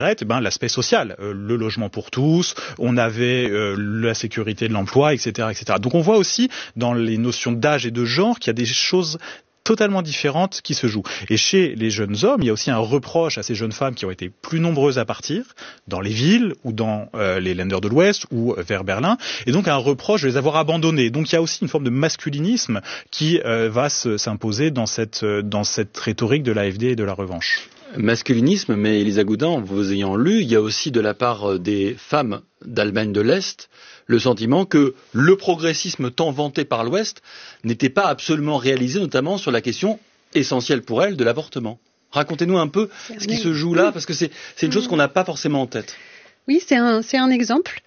l'aspect social, le logement pour tous, on avait la sécurité de l'emploi, etc., etc. Donc on voit aussi dans les notions d'âge et de genre qu'il y a des choses totalement différentes qui se jouent. Et chez les jeunes hommes, il y a aussi un reproche à ces jeunes femmes qui ont été plus nombreuses à partir dans les villes ou dans les Länder de l'Ouest ou vers Berlin, et donc un reproche de les avoir abandonnées. Donc il y a aussi une forme de masculinisme qui va s'imposer dans cette rhétorique de l'AfD et de la revanche. Masculinisme, mais Elisa Goudin, vous ayant lu, il y a aussi de la part des femmes d'Allemagne de l'Est le sentiment que le progressisme tant vanté par l'Ouest n'était pas absolument réalisé, notamment sur la question essentielle pour elles de l'avortement. Racontez-nous un peu ce qui se joue là, parce que c'est une chose qu'on n'a pas forcément en tête. Oui, c'est un exemple.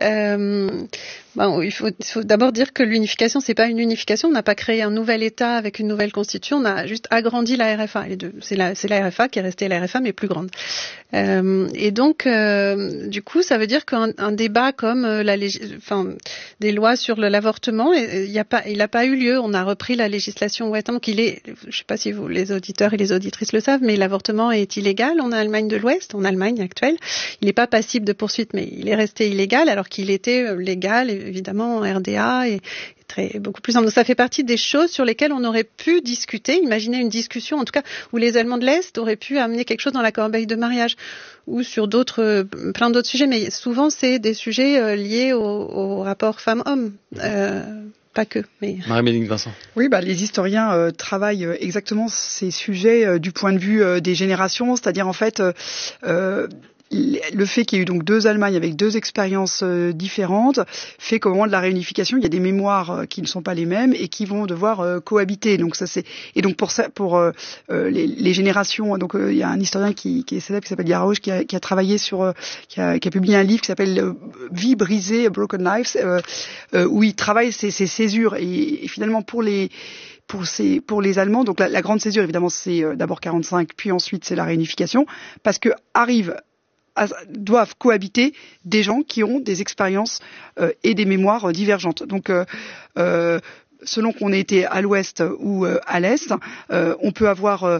Il faut d'abord dire que l'unification, c'est pas une unification. On n'a pas créé un nouvel État avec une nouvelle constitution. On a juste agrandi la RFA. C'est la RFA qui est restée la RFA, mais plus grande. Et donc, du coup, ça veut dire qu'un débat comme des lois sur l'avortement, il n'a pas eu lieu. On a repris la législation ouest. Donc, je ne sais pas si les auditeurs et les auditrices le savent, mais l'avortement est illégal en Allemagne de l'Ouest, en Allemagne actuelle. Il n'est pas passible de poursuite, mais il est resté illégal alors qu'il était légal, évidemment, en RDA et beaucoup plus. Donc ça fait partie des choses sur lesquelles on aurait pu discuter, imaginer une discussion, en tout cas, où les Allemands de l'Est auraient pu amener quelque chose dans la corbeille de mariage ou sur plein d'autres sujets. Mais souvent, c'est des sujets liés au rapport femmes-hommes. Pas que, mais... Marie-Méline Vincent. Oui, les historiens travaillent exactement ces sujets du point de vue des générations, c'est-à-dire en fait le fait qu'il y ait eu donc deux Allemagnes avec deux expériences différentes fait qu'au moment de la réunification, il y a des mémoires qui ne sont pas les mêmes et qui vont devoir cohabiter. Donc ça pour les générations. Donc il y a un historien qui est célèbre qui s'appelle Jarausch qui a travaillé qui a publié un livre qui s'appelle Vie brisée, Broken Lives, où il travaille ces césures et finalement pour les Allemands, donc la grande césure évidemment c'est d'abord 45, puis ensuite c'est la réunification, parce que doivent cohabiter des gens qui ont des expériences et des mémoires divergentes. Donc, selon qu'on ait été à l'ouest ou à l'est, on peut avoir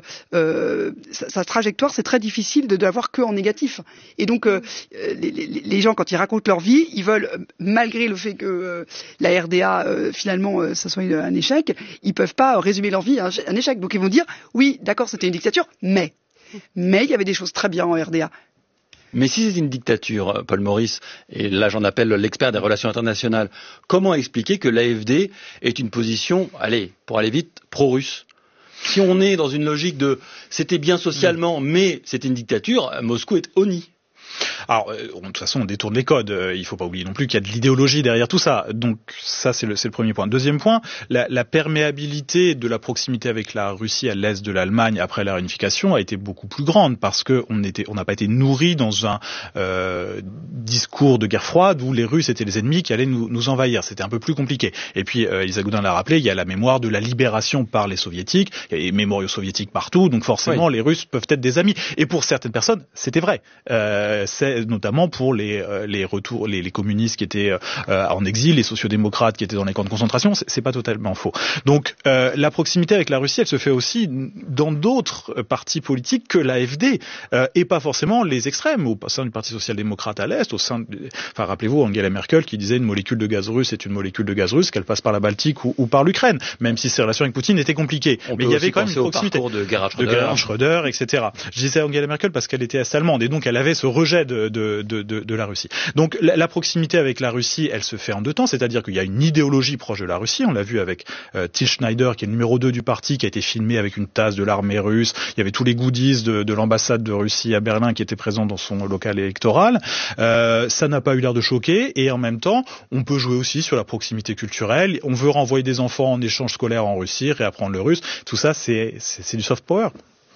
sa trajectoire, c'est très difficile de l'avoir que en négatif. Et donc, les gens, quand ils racontent leur vie, ils veulent, malgré le fait que la RDA, finalement, ça soit un échec, ils peuvent pas résumer leur vie à un échec. Donc, ils vont dire, oui, d'accord, c'était une dictature, mais il y avait des choses très bien en RDA. Mais si c'est une dictature, Paul Maurice, et là j'en appelle l'expert des relations internationales, comment expliquer que l'AfD est une position, pour aller vite, pro-russe ? Si on est dans une logique de c'était bien socialement, mais c'était une dictature, Moscou est honni. Alors, de toute façon, on détourne les codes. Il faut pas oublier non plus qu'il y a de l'idéologie derrière tout ça. Donc, ça, c'est le premier point. Deuxième point, la perméabilité de la proximité avec la Russie à l'est de l'Allemagne après la réunification a été beaucoup plus grande parce que on n'a pas été nourri dans un discours de guerre froide où les Russes étaient les ennemis qui allaient nous envahir. C'était un peu plus compliqué. Et puis, Elisa Goudin l'a rappelé, il y a la mémoire de la libération par les soviétiques. Il y a les mémoriaux soviétiques partout. Donc, forcément, les Russes peuvent être des amis. Et pour certaines personnes, c'était vrai. C'est notamment pour les communistes qui étaient en exil, les sociodémocrates qui étaient dans les camps de concentration, c'est pas totalement faux. Donc la proximité avec la Russie, elle se fait aussi dans d'autres partis politiques que l'AfD et pas forcément les extrêmes. Au sein du Parti social-démocrate à l'est, rappelez-vous Angela Merkel qui disait une molécule de gaz russe est une molécule de gaz russe, qu'elle passe par la Baltique ou par l'Ukraine, même si ses relations avec Poutine étaient compliquées. Mais il y avait quand même une proximité de Gerhard Schröder, etc. Je disais Angela Merkel parce qu'elle était est-allemande et donc elle avait ce rejet de la Russie. Donc la proximité avec la Russie, elle se fait en deux temps, c'est-à-dire qu'il y a une idéologie proche de la Russie, on l'a vu avec Till Schneider qui est le numéro 2 du parti, qui a été filmé avec une tasse de l'armée russe, il y avait tous les goodies de l'ambassade de Russie à Berlin qui étaient présents dans son local électoral. Ça n'a pas eu l'air de choquer et en même temps, on peut jouer aussi sur la proximité culturelle, on veut renvoyer des enfants en échange scolaire en Russie, réapprendre le russe, tout ça c'est du soft power.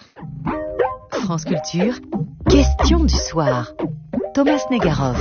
France Culture, question du soir. Thomas Negaroff.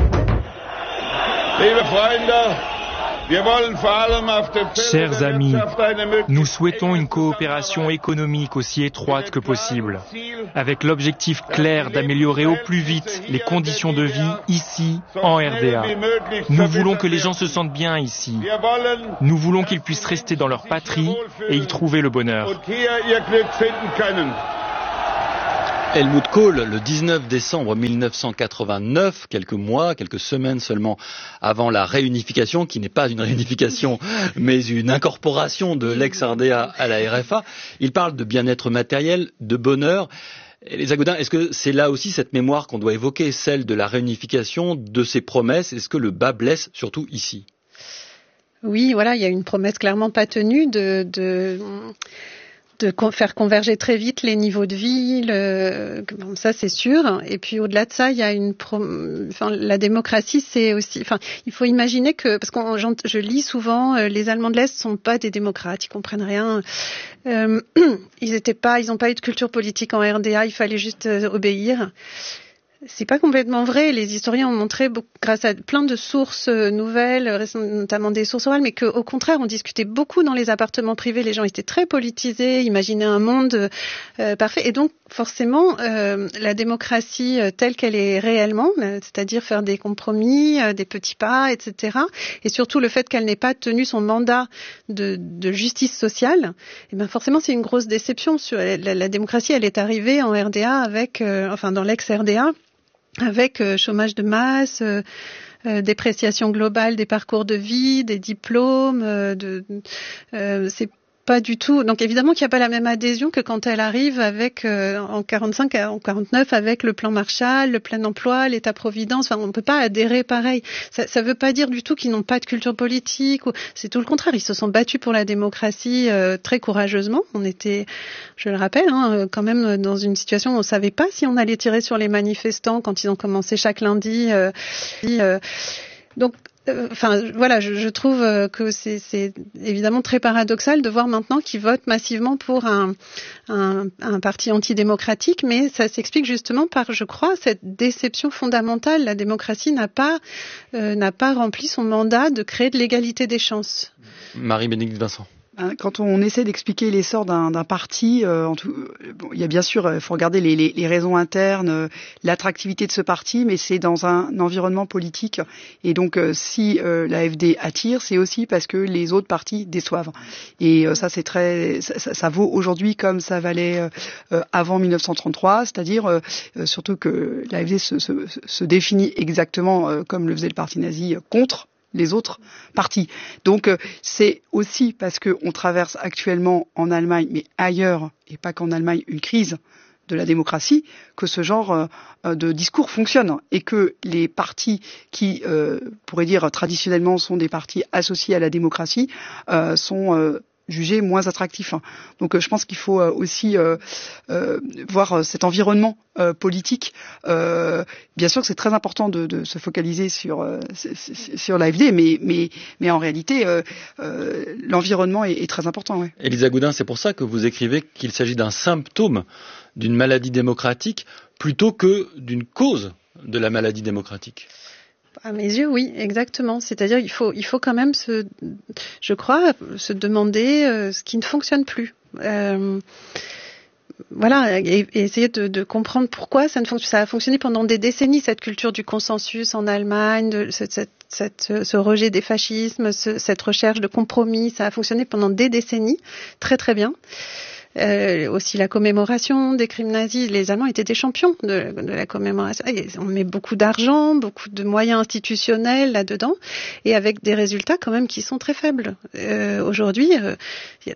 Chers amis, nous souhaitons une coopération économique aussi étroite que possible, avec l'objectif clair d'améliorer au plus vite les conditions de vie ici, en RDA. Nous voulons que les gens se sentent bien ici. Nous voulons qu'ils puissent rester dans leur patrie et y trouver le bonheur. Helmut Kohl, le 19 décembre 1989, quelques semaines seulement avant la réunification, qui n'est pas une réunification, mais une incorporation de l'ex-RDA à la RFA, il parle de bien-être matériel, de bonheur. Elisa Gaudin, est-ce que c'est là aussi cette mémoire qu'on doit évoquer, celle de la réunification, de ses promesses? Est-ce que le bas blesse, surtout ici? Oui, voilà, il y a une promesse clairement pas tenue de faire converger très vite les niveaux de vie, ça c'est sûr. Et puis au-delà de ça, il y a la démocratie, c'est aussi, il faut imaginer que, parce que je lis souvent, les Allemands de l'Est sont pas des démocrates, ils comprennent rien. Ils n'ont pas eu de culture politique en RDA, il fallait juste obéir. C'est pas complètement vrai. Les historiens ont montré, grâce à plein de sources nouvelles, notamment des sources orales, mais qu'au contraire, on discutait beaucoup dans les appartements privés. Les gens étaient très politisés, imaginaient un monde parfait. Et donc, forcément, la démocratie telle qu'elle est réellement, c'est-à-dire faire des compromis, des petits pas, etc. Et surtout le fait qu'elle n'ait pas tenu son mandat de justice sociale, et ben forcément, c'est une grosse déception. La démocratie, elle est arrivée en RDA avec, dans l'ex-RDA, avec chômage de masse, dépréciation globale des parcours de vie, des diplômes, c'est pas du tout. Donc évidemment qu'il n'y a pas la même adhésion que quand elle arrive avec en 45, en 49 avec le plan Marshall, le plein emploi, l'État-providence. On peut pas adhérer pareil. Ça veut pas dire du tout qu'ils n'ont pas de culture politique. C'est tout le contraire. Ils se sont battus pour la démocratie très courageusement. On était, je le rappelle, quand même dans une situation où on savait pas si on allait tirer sur les manifestants quand ils ont commencé chaque lundi. Donc je trouve que c'est évidemment très paradoxal de voir maintenant qu'ils votent massivement pour un parti antidémocratique, mais ça s'explique justement par, je crois, cette déception fondamentale. La démocratie n'a pas rempli son mandat de créer de l'égalité des chances. Marie-Bénédicte Vincent. Quand on essaie d'expliquer l'essor d'un parti, il y a bien sûr, il faut regarder les raisons internes, l'attractivité de ce parti, mais c'est dans un environnement politique. Et donc, si l'AfD attire, c'est aussi parce que les autres partis déçoivent. Et ça, c'est ça vaut aujourd'hui comme ça valait avant 1933, c'est-à-dire surtout que l'AfD se définit exactement comme le faisait le parti nazi contre les autres partis. Donc c'est aussi parce qu'on traverse actuellement en Allemagne, mais ailleurs, et pas qu'en Allemagne, une crise de la démocratie, que ce genre de discours fonctionne et que les partis qui, pourrait dire traditionnellement, sont des partis associés à la démocratie, sont jugés moins attractifs. Donc je pense qu'il faut aussi voir cet environnement politique. Bien sûr que c'est très important de se focaliser sur l'AfD, mais en réalité l'environnement est très important. Ouais. Elisa Gaudin, c'est pour ça que vous écrivez qu'il s'agit d'un symptôme d'une maladie démocratique plutôt que d'une cause de la maladie démocratique. À mes yeux, oui, exactement. C'est-à-dire, il faut quand même se demander ce qui ne fonctionne plus. Et essayer de comprendre pourquoi ça ne fonctionne. Ça a fonctionné pendant des décennies, cette culture du consensus en Allemagne, ce rejet des fascismes, cette recherche de compromis. Ça a fonctionné pendant des décennies, très très bien. Aussi la commémoration des crimes nazis, les Allemands étaient des champions de la commémoration. Et on met beaucoup d'argent, beaucoup de moyens institutionnels là-dedans, et avec des résultats quand même qui sont très faibles. Aujourd'hui, il y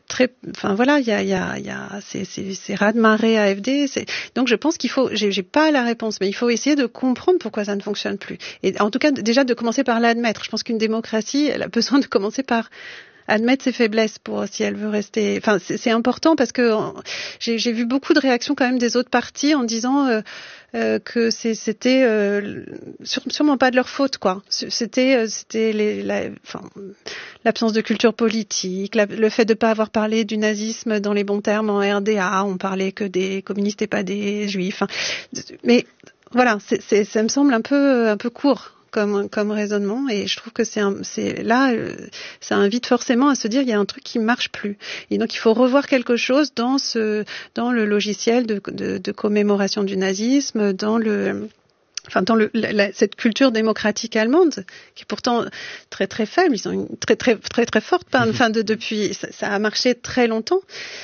a ces raz-de-marée AfD. Donc je pense qu'il faut, j'ai pas la réponse, mais il faut essayer de comprendre pourquoi ça ne fonctionne plus. Et en tout cas, déjà de commencer par l'admettre. Je pense qu'une démocratie, elle a besoin de commencer par admettre ses faiblesses si elle veut rester. Enfin, c'est important parce que j'ai vu beaucoup de réactions quand même des autres partis en disant que c'était sûrement pas de leur faute, quoi. C'était l'absence de culture politique, le fait de pas avoir parlé du nazisme dans les bons termes en RDA. On parlait que des communistes et pas des juifs. Mais voilà, ça me semble un peu court comme raisonnement, et je trouve que ça invite forcément à se dire il y a un truc qui marche plus, et donc il faut revoir quelque chose dans le logiciel de commémoration du nazisme, cette culture démocratique allemande qui est pourtant très très faible. Ils ont une très très très très forte depuis, ça a marché très longtemps.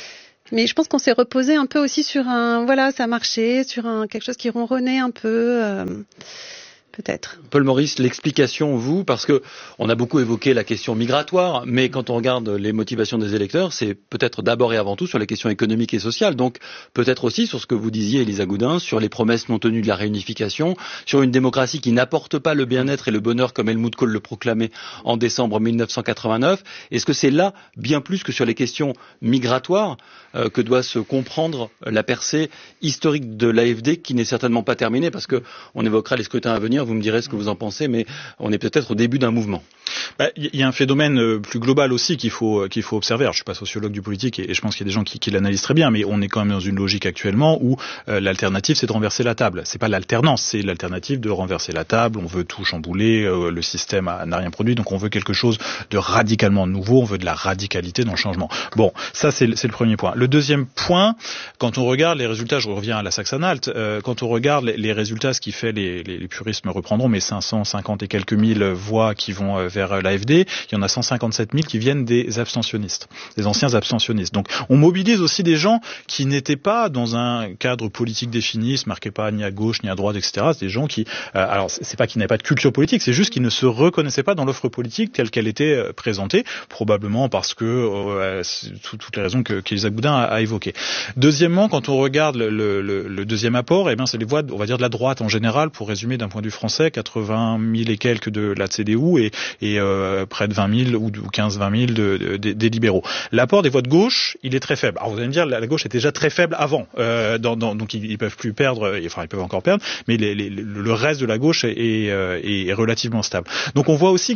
Mais je pense qu'on s'est reposé un peu aussi sur ça a marché, sur quelque chose qui ronronnait un peu. Peut-être. Paul Maurice, l'explication, vous, parce que on a beaucoup évoqué la question migratoire, mais quand on regarde les motivations des électeurs, c'est peut-être d'abord et avant tout sur les questions économiques et sociales. Donc peut-être aussi sur ce que vous disiez, Elisa Goudin, sur les promesses non tenues de la réunification, sur une démocratie qui n'apporte pas le bien-être et le bonheur comme Helmut Kohl le proclamait en décembre 1989. Est-ce que c'est là, bien plus que sur les questions migratoires, que doit se comprendre la percée historique de l'AfD, qui n'est certainement pas terminée, parce que on évoquera les scrutins à venir. Vous me direz ce que vous en pensez, mais on est peut-être au début d'un mouvement. Il y a un phénomène plus global aussi qu'il faut observer. Alors, je suis pas sociologue du politique et je pense qu'il y a des gens qui l'analysent très bien, mais on est quand même dans une logique actuellement où l'alternative c'est de renverser la table. C'est pas l'alternance, c'est l'alternative de renverser la table. On veut tout chambouler, le système n'a rien produit, donc on veut quelque chose de radicalement nouveau. On veut de la radicalité dans le changement. Bon, ça c'est le premier point. Le deuxième point, quand on regarde les résultats, je reviens à la Saxe-Anhalt, quand on regarde les résultats, ce qui fait les puristes me reprendront, mais 550 et quelques mille voix qui vont vers l'AfD, il y en a 157 000 qui viennent des abstentionnistes, des anciens abstentionnistes. Donc on mobilise aussi des gens qui n'étaient pas dans un cadre politique défini, se marquaient pas ni à gauche ni à droite, etc. C'est des gens qui, alors c'est pas qu'ils n'avaient pas de culture politique, c'est juste qu'ils ne se reconnaissaient pas dans l'offre politique telle qu'elle était présentée, probablement parce que toutes les raisons qu'Elisa Goudin a évoquées. Deuxièmement, quand on regarde le deuxième apport, c'est les voix, on va dire, de la droite en général, pour résumer d'un point de vue français, 80 000 et quelques de la CDU et près de 20 000 ou 15-20 000 des libéraux. L'apport des voix de gauche, il est très faible. Alors vous allez me dire, la gauche était déjà très faible avant, donc ils peuvent plus perdre, enfin ils peuvent encore perdre, mais le reste de la gauche est relativement stable. Donc on voit aussi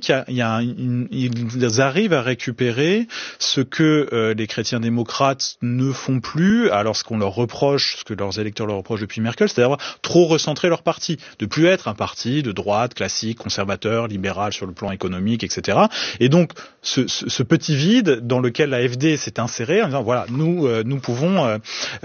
ils arrivent à récupérer ce que les chrétiens démocrates ne font plus, alors ce qu'on leur reproche, ce que leurs électeurs leur reprochent depuis Merkel, c'est-à-dire trop recentrer leur parti, de plus être un parti de droite, classique, conservateur, libéral sur le plan économique, etc. Et donc, ce petit vide dans lequel l'AfD s'est insérée en disant, voilà, nous pouvons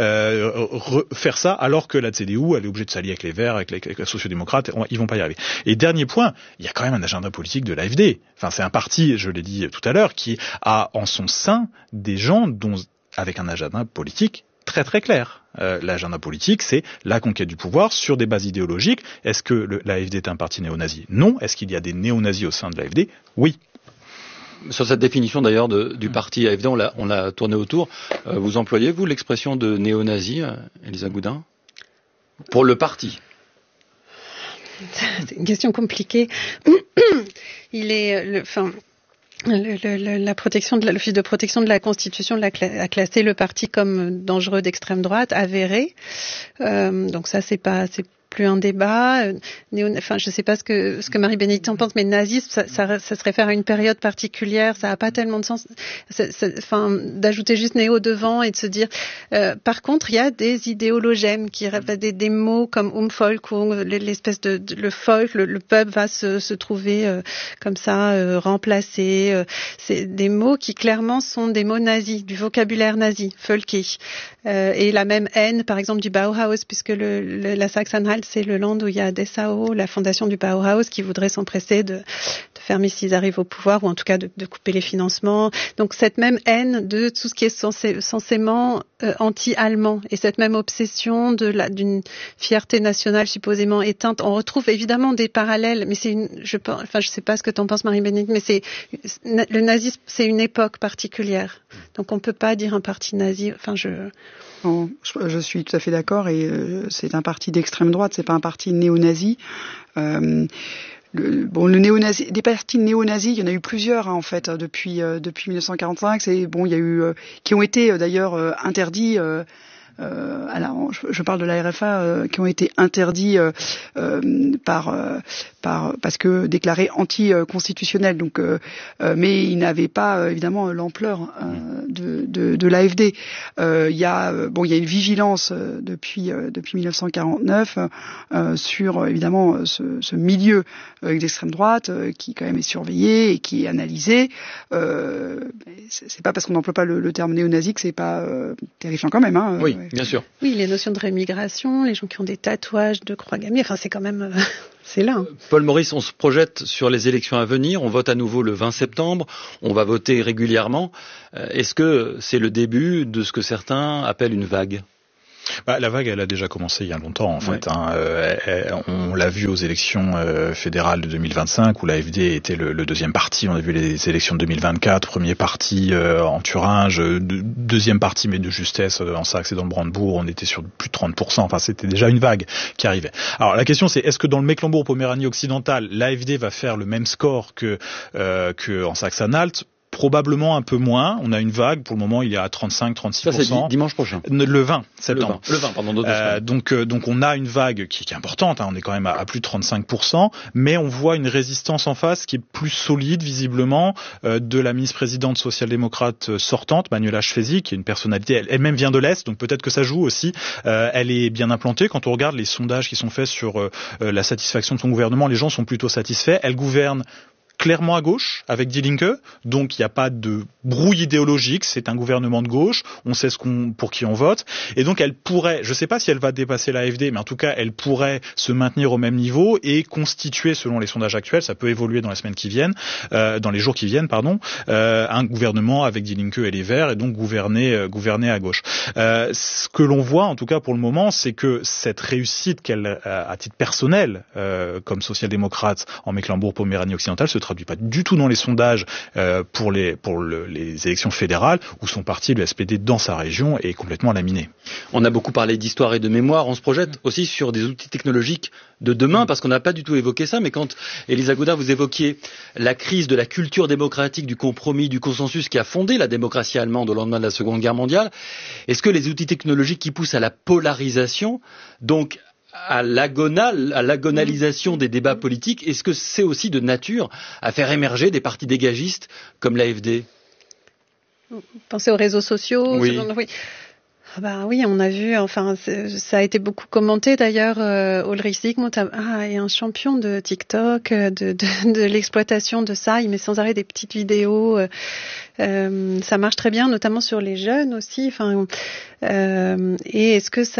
faire ça, alors que la CDU, elle est obligée de s'allier avec les Verts, avec les sociodémocrates, ils vont pas y arriver. Et dernier point, il y a quand même un agenda politique de l'AfD. Enfin, c'est un parti, je l'ai dit tout à l'heure, qui a en son sein des gens avec un agenda politique très très clair. L'agenda politique, c'est la conquête du pouvoir sur des bases idéologiques. Est-ce que l'AfD est un parti néo-nazi? Non. Est-ce qu'il y a des néo-nazis au sein de l'AfD? Oui. Sur cette définition d'ailleurs du parti AfD, on l'a tourné autour. Vous employez, vous, l'expression de néo-nazi, Elisa Goudin, pour le parti? C'est une question compliquée. L'Office de protection de la Constitution a classé le parti comme dangereux d'extrême droite, avéré. Donc ça, c'est plus un débat. Je sais pas ce que Marie-Bénédicte en pense, mais le nazisme, ça se réfère à une période particulière. Ça a pas tellement de sens. D'ajouter juste néo devant et de se dire. Par contre, il y a des idéologèmes qui répètent des mots comme Volk, où l'espèce le folk, le peuple va se trouver comme ça remplacé. C'est des mots qui clairement sont des mots nazis, du vocabulaire nazi, Völkisch. Et la même haine, par exemple, du Bauhaus, puisque la Saxe-Anhalt, c'est le land où il y a Dessau, la fondation du Bauhaus, qui voudrait s'empresser de fermer s'ils arrivent au pouvoir, ou en tout cas de couper les financements. Donc cette même haine de tout ce qui est censément anti-allemand, et cette même obsession d'une fierté nationale supposément éteinte. On retrouve évidemment des parallèles, mais je sais pas ce que t'en penses, Marie-Bénédicte, mais le nazisme, c'est une époque particulière. Donc on peut pas dire un parti nazi. Non, je suis tout à fait d'accord, et c'est un parti d'extrême droite, c'est pas un parti néo-nazi. Le néo-nazi, des partis néo-nazis, il y en a eu plusieurs en fait depuis 1945. Il y a eu qui ont été d'ailleurs interdits. Je parle de la RFA qui ont été interdits parce que déclarés anticonstitutionnels. Donc, mais ils n'avaient pas évidemment l'ampleur de l'AfD. Il y a une vigilance depuis 1949 sur évidemment ce milieu d'extrême droite qui quand même est surveillé et qui est analysé. C'est pas parce qu'on n'emploie pas le terme néo-nazi que c'est pas terrifiant quand même. Hein. Oui. Bien sûr. Oui, les notions de rémigration, les gens qui ont des tatouages de croix gammée, enfin c'est quand même... c'est là. Paul Maurice, on se projette sur les élections à venir, on vote à nouveau le 20 septembre, on va voter régulièrement. Est-ce que c'est le début de ce que certains appellent une vague ? La vague, elle a déjà commencé il y a longtemps, en fait. On l'a vu aux élections fédérales de 2025, où l'AfD était le deuxième parti. On a vu les élections de 2024, premier parti en Thuringe, deuxième parti, mais de justesse en Saxe et dans le Brandebourg. On était sur plus de 30%. Enfin, c'était déjà une vague qui arrivait. Alors, la question, c'est est-ce que dans le Mecklembourg-Poméranie occidentale, l'AfD va faire le même score que en Saxe-Anhalt ? Probablement un peu moins. On a une vague. Pour le moment, il est à 35-36%. Ça, c'est dimanche prochain. Le 20 septembre. Le 20, pardon, d'autres semaines. Donc, on a une vague qui est importante. On est quand même à plus de 35%. Mais on voit une résistance en face qui est plus solide, visiblement, de la ministre-présidente social-démocrate sortante, Manuela Schwesig, qui est une personnalité, elle-même vient de l'Est. Donc, peut-être que ça joue aussi. Elle est bien implantée. Quand on regarde les sondages qui sont faits sur la satisfaction de son gouvernement, les gens sont plutôt satisfaits. Elle gouverne clairement à gauche avec Die Linke, donc il n'y a pas de brouille idéologique, c'est un gouvernement de gauche, on sait pour qui on vote, et donc elle pourrait, je ne sais pas si elle va dépasser l'AfD, mais en tout cas elle pourrait se maintenir au même niveau et constituer, selon les sondages actuels, ça peut évoluer dans les semaines qui viennent, dans les jours qui viennent, un gouvernement avec Die Linke et les Verts, et donc gouverner à gauche. Ce que l'on voit, en tout cas pour le moment, c'est que cette réussite qu'elle, à titre personnel, comme social-démocrate en Mecklembourg-Poméranie occidentale, se traduit pas du tout dans les sondages pour les élections fédérales, où son parti, le SPD, dans sa région, est complètement laminé. On a beaucoup parlé d'histoire et de mémoire. On se projette aussi sur des outils technologiques de demain, parce qu'on n'a pas du tout évoqué ça, mais quand, Élise Agoudin, vous évoquiez la crise de la culture démocratique, du compromis, du consensus qui a fondé la démocratie allemande au lendemain de la Seconde Guerre mondiale, est-ce que les outils technologiques qui poussent à la polarisation, donc à l'agonalisation des débats politiques, est-ce que c'est aussi de nature à faire émerger des partis dégagistes comme l'AfD ? Pensez aux réseaux sociaux. Oui. Oui, on a vu, enfin, ça a été beaucoup commenté d'ailleurs. Ulrich Zygmunt est un champion de TikTok, de l'exploitation de ça. Il met sans arrêt des petites vidéos. Ça marche très bien, notamment sur les jeunes aussi. Enfin, et est-ce que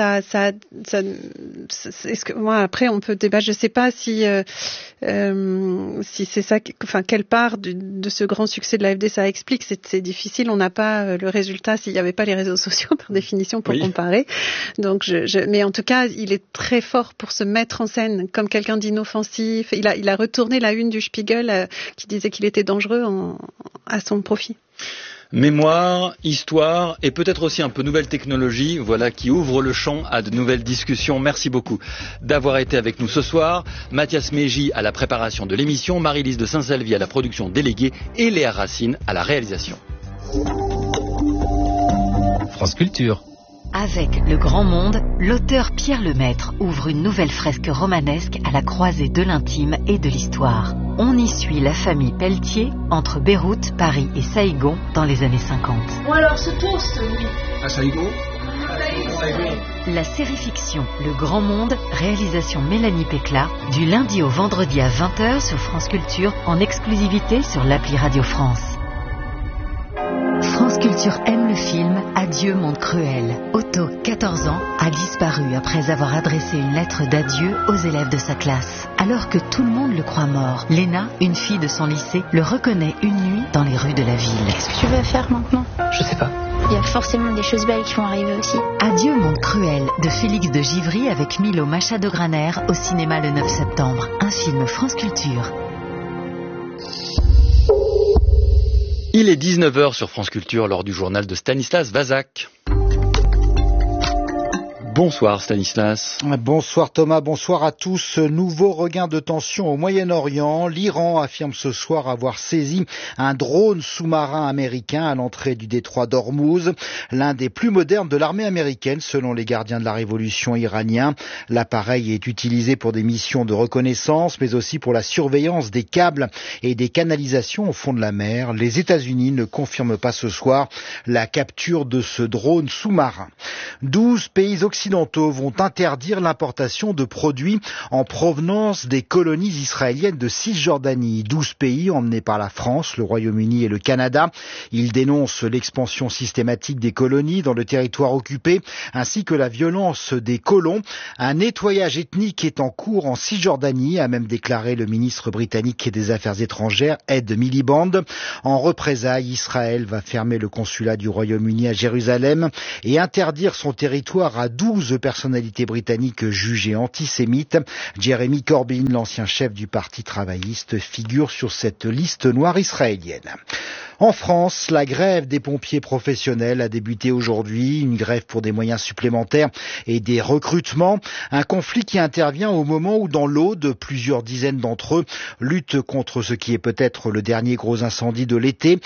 est-ce que moi après on peut débattre. Je sais pas si c'est ça. Enfin, quelle part de ce grand succès de l'AfD ça explique. C'est difficile. On n'a pas le résultat s'il n'y avait pas les réseaux sociaux par définition pour comparer. Donc, mais en tout cas, il est très fort pour se mettre en scène comme quelqu'un d'inoffensif. Il a retourné la une du Spiegel qui disait qu'il était dangereux à son profit. Mémoire, histoire et peut-être aussi un peu nouvelle technologie, voilà qui ouvre le champ à de nouvelles discussions. Merci beaucoup d'avoir été avec nous ce soir. Mathias Mégy à la préparation de l'émission, Marie-Lise de Saint-Salvi à la production déléguée et Léa Racine à la réalisation. France Culture. Avec Le Grand Monde, l'auteur Pierre Lemaître ouvre une nouvelle fresque romanesque à la croisée de l'intime et de l'histoire. On y suit la famille Pelletier entre Beyrouth, Paris et Saïgon dans les années 50. Bon alors ce toast, oui. À Saïgon ? La série fiction Le Grand Monde, réalisation Mélanie Pécla, du lundi au vendredi à 20h sur France Culture, en exclusivité sur l'appli Radio France. France Culture aime le film Adieu monde cruel. Otto, 14 ans, a disparu après avoir adressé une lettre d'adieu aux élèves de sa classe. Alors que tout le monde le croit mort, Léna, une fille de son lycée, le reconnaît une nuit dans les rues de la ville. Qu'est-ce que tu vas faire maintenant ? Je sais pas. Il y a forcément des choses belles qui vont arriver aussi. Adieu monde cruel de Félix de Givry avec Milo Machado-Graner au cinéma le 9 septembre. Un film France Culture. Il est 19h sur France Culture lors du journal de Stanislas Vazak. Bonsoir Stanislas. Bonsoir Thomas, bonsoir à tous. Nouveau regain de tension au Moyen-Orient. L'Iran affirme ce soir avoir saisi un drone sous-marin américain à l'entrée du détroit d'Ormuz, l'un des plus modernes de l'armée américaine selon les gardiens de la révolution iranien. L'appareil est utilisé pour des missions de reconnaissance mais aussi pour la surveillance des câbles et des canalisations au fond de la mer. Les États-Unis ne confirment pas ce soir la capture de ce drone sous-marin. 12 pays occidentaux occidentaux vont interdire l'importation de produits en provenance des colonies israéliennes de Cisjordanie. 12 pays emmenés par la France, le Royaume-Uni et le Canada. Ils dénoncent l'expansion systématique des colonies dans le territoire occupé, ainsi que la violence des colons. Un nettoyage ethnique est en cours en Cisjordanie, a même déclaré le ministre britannique des Affaires étrangères, Ed Miliband. En représailles, Israël va fermer le consulat du Royaume-Uni à Jérusalem et interdire son territoire à 12 personnalités britanniques jugées antisémites. Jeremy Corbyn, l'ancien chef du Parti travailliste, figure sur cette liste noire israélienne. En France, la grève des pompiers professionnels a débuté aujourd'hui, une grève pour des moyens supplémentaires et des recrutements. Un conflit qui intervient au moment où dans l'Aude, plusieurs dizaines d'entre eux luttent contre ce qui est peut-être le dernier gros incendie de l'été.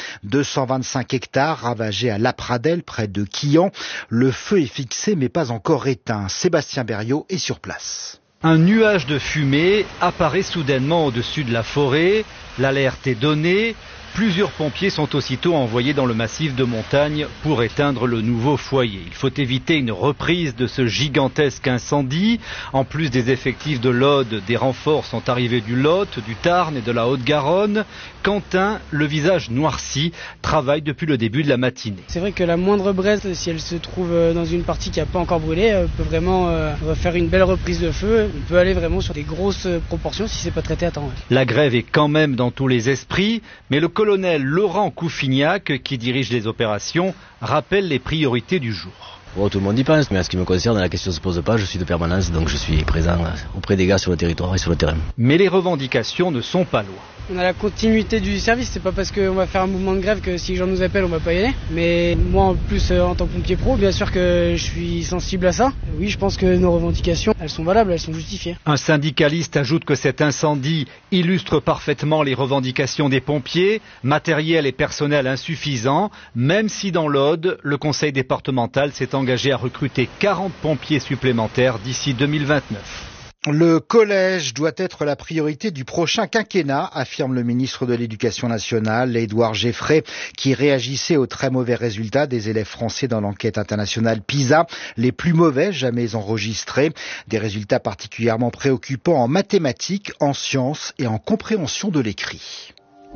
225 hectares ravagés à Lapradel, près de Quillan. Le feu est fixé mais pas encore éteint. Sébastien Berriot est sur place. Un nuage de fumée apparaît soudainement au-dessus de la forêt. L'alerte est donnée. Plusieurs pompiers sont aussitôt envoyés dans le massif de montagne pour éteindre le nouveau foyer. Il faut éviter une reprise de ce gigantesque incendie. En plus des effectifs de l'Aude, des renforts sont arrivés du Lot, du Tarn et de la Haute-Garonne. Quentin, le visage noirci, travaille depuis le début de la matinée. C'est vrai que la moindre braise, si elle se trouve dans une partie qui n'a pas encore brûlé, peut vraiment faire une belle reprise de feu. On peut aller vraiment sur des grosses proportions si c'est pas traité à temps. La grève est quand même dans tous les esprits, mais le colonel Laurent Coufignac, qui dirige les opérations, rappelle les priorités du jour. Bon, tout le monde y pense, mais en ce qui me concerne, la question ne se pose pas, je suis de permanence, donc je suis présent auprès des gars sur le territoire et sur le terrain. Mais les revendications ne sont pas loin. On a la continuité du service, c'est pas parce qu'on va faire un mouvement de grève que si les gens nous appellent, on va pas y aller. Mais moi, en plus, en tant que pompier pro, bien sûr que je suis sensible à ça. Oui, je pense que nos revendications, elles sont valables, elles sont justifiées. Un syndicaliste ajoute que cet incendie illustre parfaitement les revendications des pompiers, matériel et personnel insuffisant, même si dans l'Aude, le conseil départemental s'est engagé à recruter 40 pompiers supplémentaires d'ici 2029. Le collège doit être la priorité du prochain quinquennat, affirme le ministre de l'Éducation nationale, Édouard Geffray, qui réagissait aux très mauvais résultats des élèves français dans l'enquête internationale PISA, les plus mauvais jamais enregistrés. Des résultats particulièrement préoccupants en mathématiques, en sciences et en compréhension de l'écrit.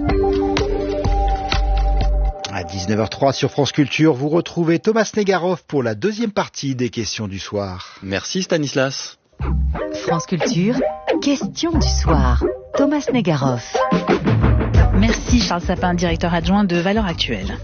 À 19h03 sur France Culture, vous retrouvez Thomas Negaroff pour la deuxième partie des questions du soir. Merci Stanislas. France Culture, question du soir. Thomas Negaroff. Merci Charles Sapin, directeur adjoint de Valeurs Actuelles.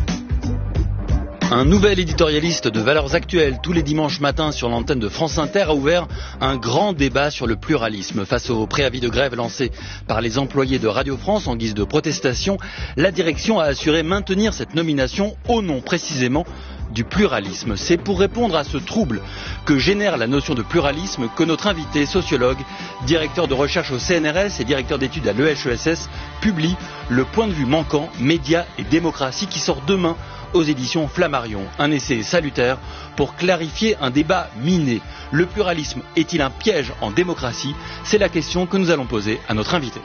Un nouvel éditorialiste de Valeurs Actuelles tous les dimanches matins sur l'antenne de France Inter a ouvert un grand débat sur le pluralisme. Face au préavis de grève lancé par les employés de Radio France en guise de protestation, la direction a assuré maintenir cette nomination au nom précisément du pluralisme. C'est pour répondre à ce trouble que génère la notion de pluralisme que notre invité, sociologue, directeur de recherche au CNRS et directeur d'études à l'EHESS, publie Le point de vue manquant, médias et démocratie, qui sort demain aux éditions Flammarion. Un essai salutaire pour clarifier un débat miné. Le pluralisme est-il un piège en démocratie? C'est la question que nous allons poser à notre invité.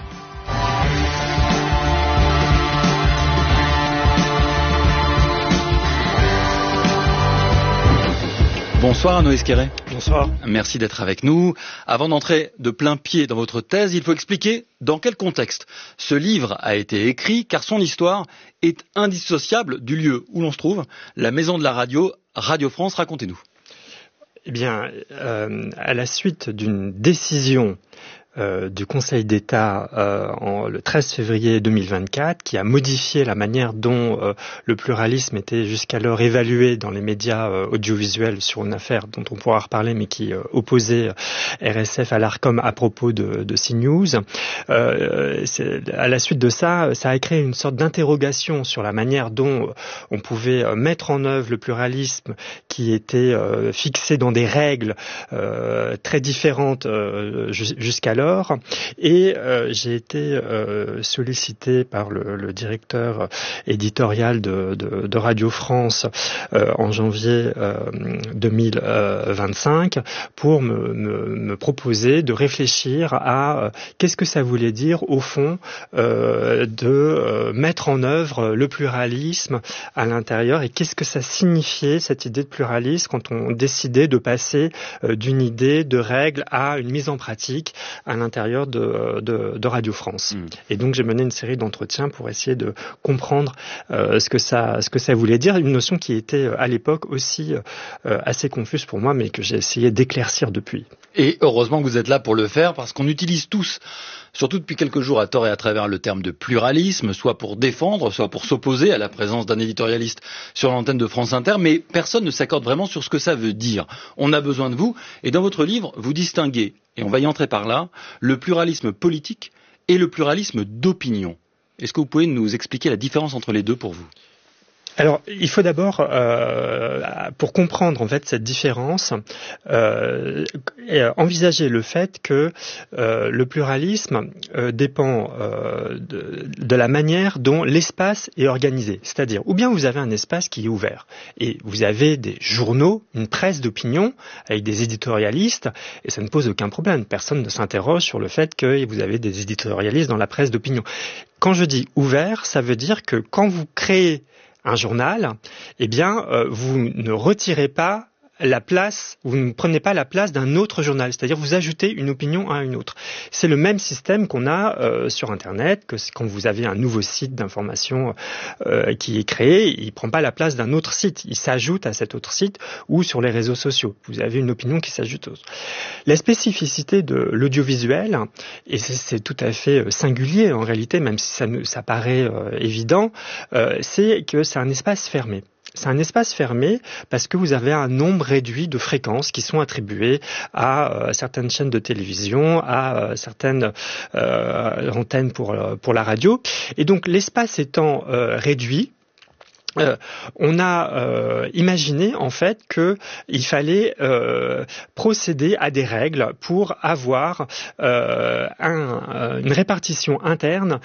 Bonsoir Arnaud Esquerret. Bonsoir. Merci d'être avec nous. Avant d'entrer de plein pied dans votre thèse, il faut expliquer dans quel contexte ce livre a été écrit, car son histoire est indissociable du lieu où l'on se trouve, la maison de la radio, Radio France. Racontez-nous. Eh bien, à la suite d'une décision du Conseil d'État le 13 février 2024 qui a modifié la manière dont le pluralisme était jusqu'alors évalué dans les médias audiovisuels sur une affaire dont on pourra reparler mais qui opposait RSF à l'Arcom à propos de CNews. À la suite de ça, ça a créé une sorte d'interrogation sur la manière dont on pouvait mettre en œuvre le pluralisme qui était fixé dans des règles très différentes jusqu'alors. alors, et j'ai été sollicité par le directeur éditorial de Radio France en janvier 2025 pour me proposer de réfléchir à qu'est-ce que ça voulait dire au fond de mettre en œuvre le pluralisme à l'intérieur, et qu'est-ce que ça signifiait cette idée de pluralisme quand on décidait de passer d'une idée de règles à une mise en pratique à l'intérieur de Radio France. Et donc j'ai mené une série d'entretiens pour essayer de comprendre ce que ça voulait dire, une notion qui était à l'époque aussi assez confuse pour moi, mais que j'ai essayé d'éclaircir depuis. Et heureusement que vous êtes là pour le faire, parce qu'on utilise tous, surtout depuis quelques jours à tort et à travers, le terme de pluralisme, soit pour défendre, soit pour s'opposer à la présence d'un éditorialiste sur l'antenne de France Inter, mais personne ne s'accorde vraiment sur ce que ça veut dire. On a besoin de vous, et dans votre livre, vous distinguez, et on va y entrer par là, le pluralisme politique et le pluralisme d'opinion. Est-ce que vous pouvez nous expliquer la différence entre les deux pour vous ? Alors, il faut d'abord, pour comprendre en fait cette différence, envisager le fait que le pluralisme dépend de la manière dont l'espace est organisé. C'est-à-dire, ou bien vous avez un espace qui est ouvert, et vous avez des journaux, une presse d'opinion avec des éditorialistes, et ça ne pose aucun problème. Personne ne s'interroge sur le fait que vous avez des éditorialistes dans la presse d'opinion. Quand je dis ouvert, ça veut dire que quand vous créez un journal, eh bien, vous ne retirez pas la place, vous ne prenez pas la place d'un autre journal, c'est-à-dire vous ajoutez une opinion à une autre. C'est le même système qu'on a sur Internet, que quand vous avez un nouveau site d'information qui est créé, il ne prend pas la place d'un autre site, il s'ajoute à cet autre site, ou sur les réseaux sociaux. Vous avez une opinion qui s'ajoute aux autres. La spécificité de l'audiovisuel, et c'est tout à fait singulier en réalité, même si ça paraît évident, c'est que c'est un espace fermé. C'est un espace fermé parce que vous avez un nombre réduit de fréquences qui sont attribuées à certaines chaînes de télévision, à certaines antennes pour la radio. Et donc l'espace étant réduit, on a imaginé en fait qu'il fallait procéder à des règles pour avoir une répartition interne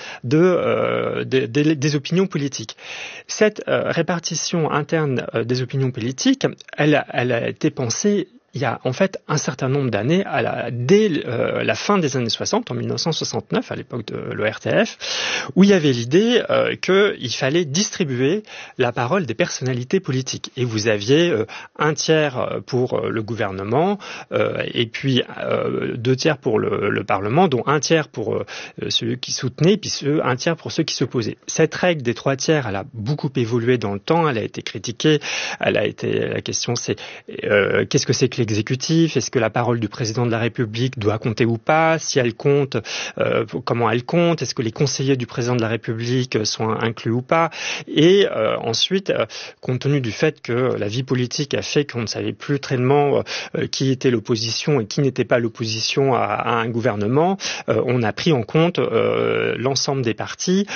des opinions politiques. Cette répartition interne des opinions politiques, elle a été pensée il y a en fait un certain nombre d'années, dès la fin des années 60, en 1969, à l'époque de l'ORTF, où il y avait l'idée qu'il fallait distribuer la parole des personnalités politiques. Et vous aviez un tiers pour le gouvernement, et puis 2 tiers pour le Parlement, dont 1 tiers pour ceux qui soutenaient, puis 1 tiers pour ceux qui s'opposaient. Cette règle des 3 tiers, elle a beaucoup évolué dans le temps, elle a été critiquée, la question c'est qu'est-ce que c'est que l'exécutif, est-ce que la parole du président de la République doit compter ou pas, si elle compte, comment elle compte, est-ce que les conseillers du président de la République sont inclus ou pas, et ensuite, compte tenu du fait que la vie politique a fait qu'on ne savait plus tellement qui était l'opposition et qui n'était pas l'opposition à un gouvernement, on a pris en compte l'ensemble des partis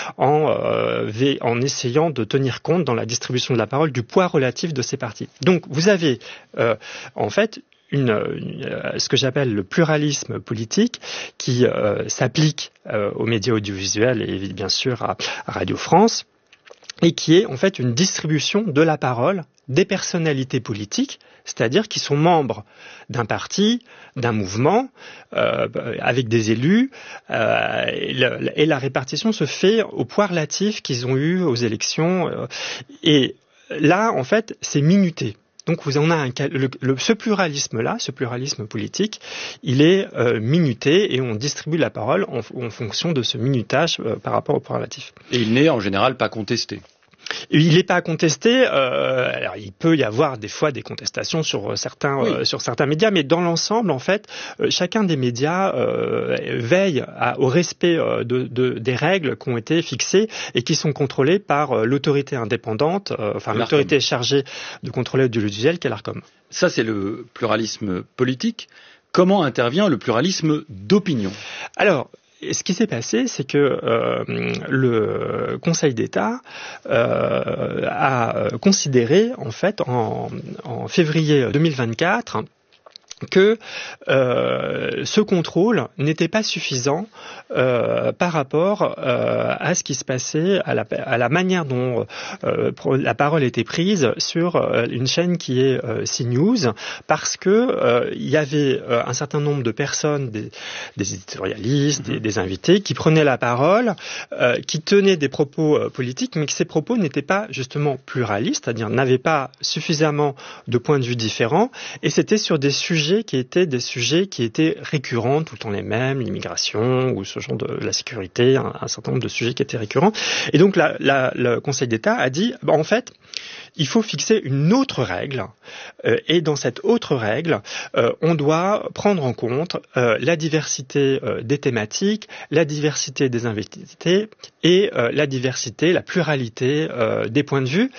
en essayant de tenir compte dans la distribution de la parole du poids relatif de ces partis. Donc vous avez en fait ce que j'appelle le pluralisme politique qui s'applique aux médias audiovisuels et bien sûr à Radio France, et qui est en fait une distribution de la parole des personnalités politiques, c'est-à-dire qui sont membres d'un parti, d'un mouvement, avec des élus, et la répartition se fait au poids relatif qu'ils ont eu aux élections, et là en fait c'est minuté. Donc on a ce pluralisme-là, ce pluralisme politique, il est minuté et on distribue la parole en fonction de ce minutage par rapport au poids relatif. Et il n'est en général pas contesté. Il n'est pas contesté. Alors il peut y avoir des fois des contestations sur certains médias, mais dans l'ensemble, en fait, chacun des médias veille au respect des règles qui ont été fixées et qui sont contrôlées par l'autorité indépendante, l'autorité chargée de contrôler l'audiovisuel, qu'est l'Arcom. Ça, c'est le pluralisme politique. Comment intervient le pluralisme d'opinion ? Alors, ce qui s'est passé, c'est que le Conseil d'État a considéré, en fait, en février 2024, que ce contrôle n'était pas suffisant par rapport à ce qui se passait, à la manière dont la parole était prise sur une chaîne qui est CNews, parce que il y avait un certain nombre de personnes, des éditorialistes, des invités, qui prenaient la parole, qui tenaient des propos politiques, mais que ces propos n'étaient pas justement pluralistes, c'est-à-dire n'avaient pas suffisamment de points de vue différents, et c'était sur des sujets qui étaient récurrents, tout le temps les mêmes, l'immigration ou ce genre de la sécurité, un certain nombre de sujets qui étaient récurrents. Et donc le Conseil d'État a dit, en fait, il faut fixer une autre règle, et dans cette autre règle, on doit prendre en compte la diversité des thématiques, la diversité des invités et la diversité, la pluralité des points de vue.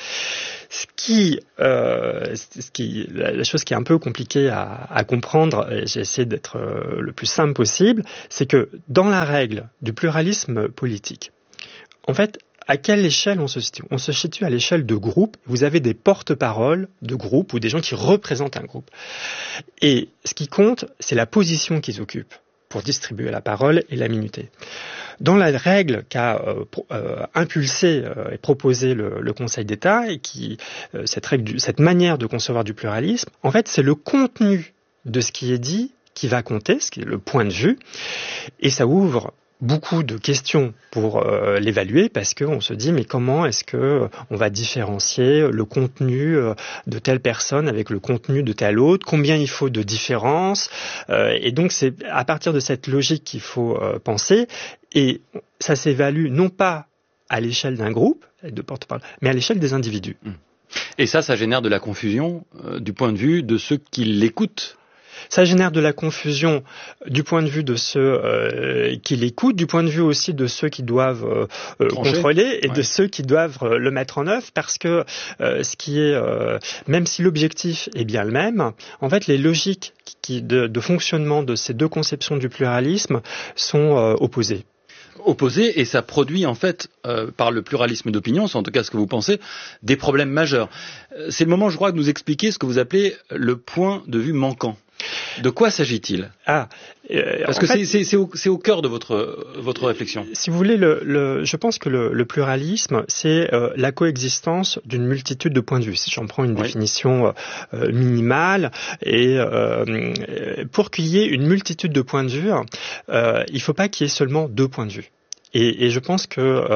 La chose qui est un peu compliquée à comprendre, et j'ai essayé d'être le plus simple possible, c'est que dans la règle du pluralisme politique, en fait, à quelle échelle on se situe ? On se situe à l'échelle de groupe. Vous avez des porte-paroles de groupe ou des gens qui représentent un groupe. Et ce qui compte, c'est la position qu'ils occupent pour distribuer la parole et la minuter. Dans la règle qu'a impulsée et proposée le Conseil d'État, et cette manière de concevoir du pluralisme, en fait, c'est le contenu de ce qui est dit qui va compter, ce qui est le point de vue, et ça ouvre beaucoup de questions pour l'évaluer, parce qu'on se dit mais comment est-ce que on va différencier le contenu de telle personne avec le contenu de telle autre, combien il faut de différences, et donc c'est à partir de cette logique qu'il faut penser, et ça s'évalue non pas à l'échelle d'un groupe de porte-parole, mais à l'échelle des individus. Et ça génère de la confusion du point de vue de ceux qui l'écoutent. Ça génère de la confusion du point de vue de ceux qui l'écoutent, du point de vue aussi de ceux qui doivent contrôler et de ceux qui doivent le mettre en œuvre, parce que ce qui est, même si l'objectif est bien le même, en fait les logiques de fonctionnement de ces deux conceptions du pluralisme sont opposées. Et ça produit en fait, par le pluralisme d'opinion, c'est en tout cas ce que vous pensez, des problèmes majeurs. C'est le moment, je crois, de nous expliquer ce que vous appelez le point de vue manquant. De quoi s'agit-il ? Parce que c'est au cœur de votre réflexion. Si vous voulez, je pense que le pluralisme, c'est la coexistence d'une multitude de points de vue. Si j'en prends une définition minimale, et pour qu'il y ait une multitude de points de vue, il ne faut pas qu'il y ait seulement deux points de vue. Et je pense que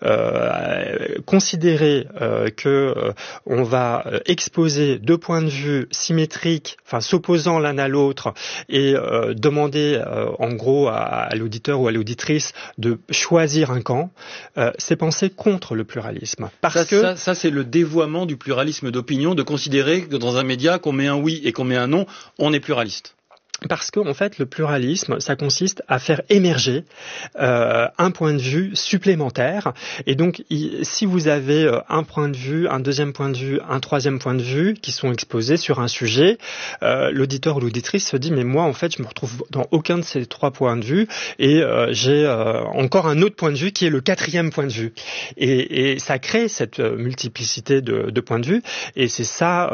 considérer que on va exposer deux points de vue symétriques, enfin s'opposant l'un à l'autre, et demander en gros à l'auditeur ou à l'auditrice de choisir un camp, c'est penser contre le pluralisme. Ça c'est le dévoiement du pluralisme d'opinion, de considérer que dans un média qu'on met un oui et qu'on met un non, on est pluraliste. Parce que en fait, le pluralisme, ça consiste à faire émerger un point de vue supplémentaire. Et donc, si vous avez un point de vue, un deuxième point de vue, un troisième point de vue qui sont exposés sur un sujet, l'auditeur ou l'auditrice se dit mais moi, en fait, je me retrouve dans aucun de ces trois points de vue, et j'ai encore un autre point de vue qui est le quatrième point de vue. Et ça crée cette multiplicité de points de vue. Et c'est ça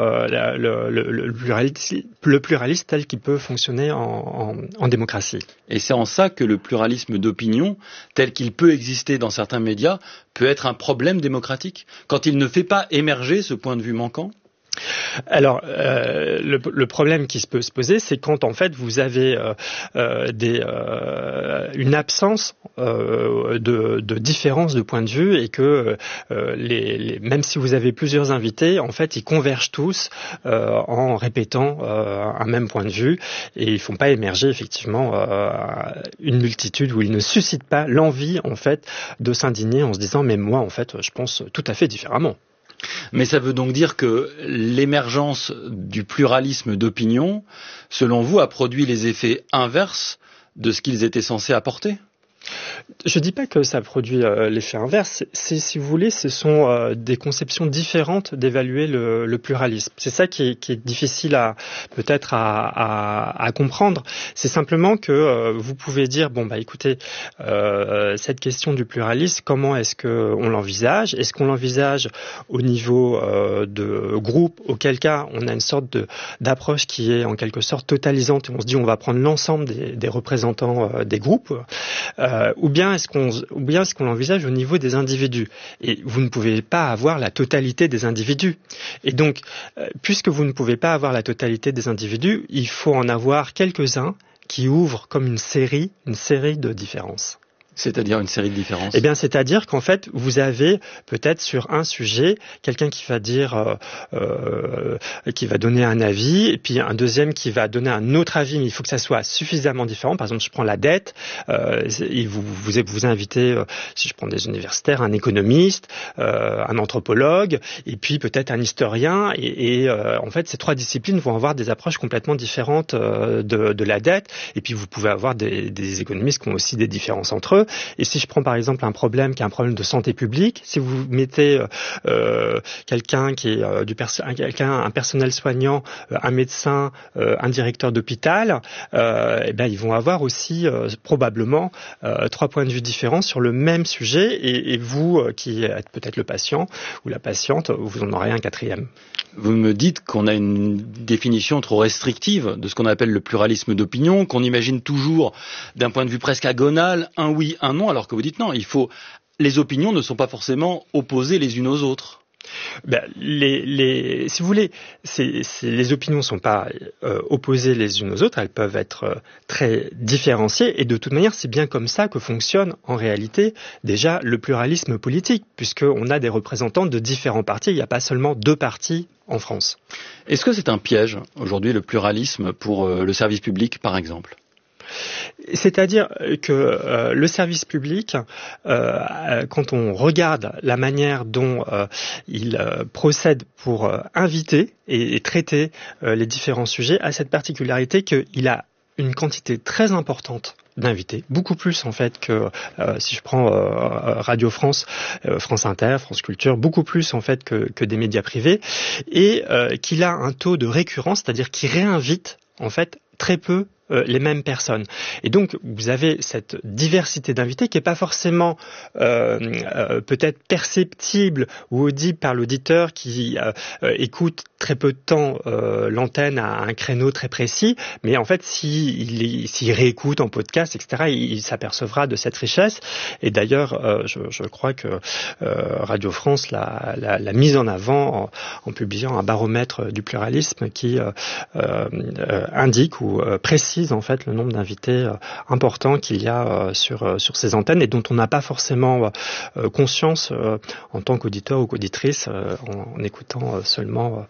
le pluralisme tel qu'il peut fonctionner en démocratie. Et c'est en ça que le pluralisme d'opinion, tel qu'il peut exister dans certains médias, peut être un problème démocratique, quand il ne fait pas émerger ce point de vue manquant ? Alors, le problème qui peut se poser, c'est quand en fait vous avez une absence de différence de point de vue, et que même si vous avez plusieurs invités, en fait, ils convergent tous en répétant un même point de vue, et ils font pas émerger effectivement une multitude où ils ne suscitent pas l'envie en fait de s'indigner en se disant mais moi en fait je pense tout à fait différemment. Mais ça veut donc dire que l'émergence du pluralisme d'opinion, selon vous, a produit les effets inverses de ce qu'ils étaient censés apporter ? Je dis pas que ça produit l'effet inverse. Si vous voulez, ce sont des conceptions différentes d'évaluer le pluralisme. C'est ça qui est difficile peut-être à comprendre. C'est simplement que vous pouvez dire écoutez, cette question du pluralisme, comment est-ce que on l'envisage ? Est-ce qu'on l'envisage au niveau de groupe, auquel cas on a une sorte d'approche qui est en quelque sorte totalisante et on se dit on va prendre l'ensemble des représentants des groupes, ou bien est-ce qu'on l'envisage au niveau des individus ? Et vous ne pouvez pas avoir la totalité des individus. Et donc, puisque vous ne pouvez pas avoir la totalité des individus, il faut en avoir quelques-uns qui ouvrent comme une série de différences. C'est-à-dire une série de différences. Eh bien, c'est-à-dire qu'en fait, vous avez peut-être sur un sujet quelqu'un qui va dire, qui va donner un avis, et puis un deuxième qui va donner un autre avis, mais il faut que ça soit suffisamment différent. Par exemple, je prends la dette, et vous invitez, si je prends des universitaires, un économiste, un anthropologue, et puis peut-être un historien, et en fait, ces trois disciplines vont avoir des approches complètement différentes de la dette, et puis vous pouvez avoir des économistes qui ont aussi des différences entre eux. Et si je prends par exemple un problème qui est un problème de santé publique, si vous mettez quelqu'un qui est un personnel soignant, un médecin, un directeur d'hôpital, ils vont avoir aussi probablement 3 points de vue différents sur le même sujet. Et vous, qui êtes peut-être le patient ou la patiente, vous en aurez un quatrième. Vous me dites qu'on a une définition trop restrictive de ce qu'on appelle le pluralisme d'opinion, qu'on imagine toujours d'un point de vue presque agonal, un oui, un non, alors que vous dites non, les opinions ne sont pas forcément opposées les unes aux autres. Si vous voulez, les opinions ne sont pas opposées les unes aux autres, elles peuvent être très différenciées, et de toute manière, c'est bien comme ça que fonctionne en réalité déjà le pluralisme politique, puisqu'on a des représentants de différents partis, il n'y a pas seulement 2 partis en France. Est-ce que c'est un piège aujourd'hui, le pluralisme, pour le service public, par exemple ? C'est-à-dire que le service public, quand on regarde la manière dont il procède pour inviter et traiter les différents sujets, a cette particularité qu'il a une quantité très importante d'invités, beaucoup plus en fait que si je prends Radio France, France Inter, France Culture, beaucoup plus en fait que des médias privés, et qu'il a un taux de récurrence, c'est-à-dire qu'il réinvite en fait très peu les mêmes personnes. Et donc, vous avez cette diversité d'invités qui n'est pas forcément peut-être perceptible ou audible par l'auditeur qui écoute très peu de temps l'antenne à un créneau très précis, mais en fait, s'il réécoute en podcast, etc., il s'apercevra de cette richesse. Et d'ailleurs, je crois que Radio France l'a mise en avant en publiant un baromètre du pluralisme qui indique ou précise en fait le nombre d'invités importants qu'il y a sur ces antennes et dont on n'a pas forcément conscience en tant qu'auditeur ou qu'auditrice en écoutant seulement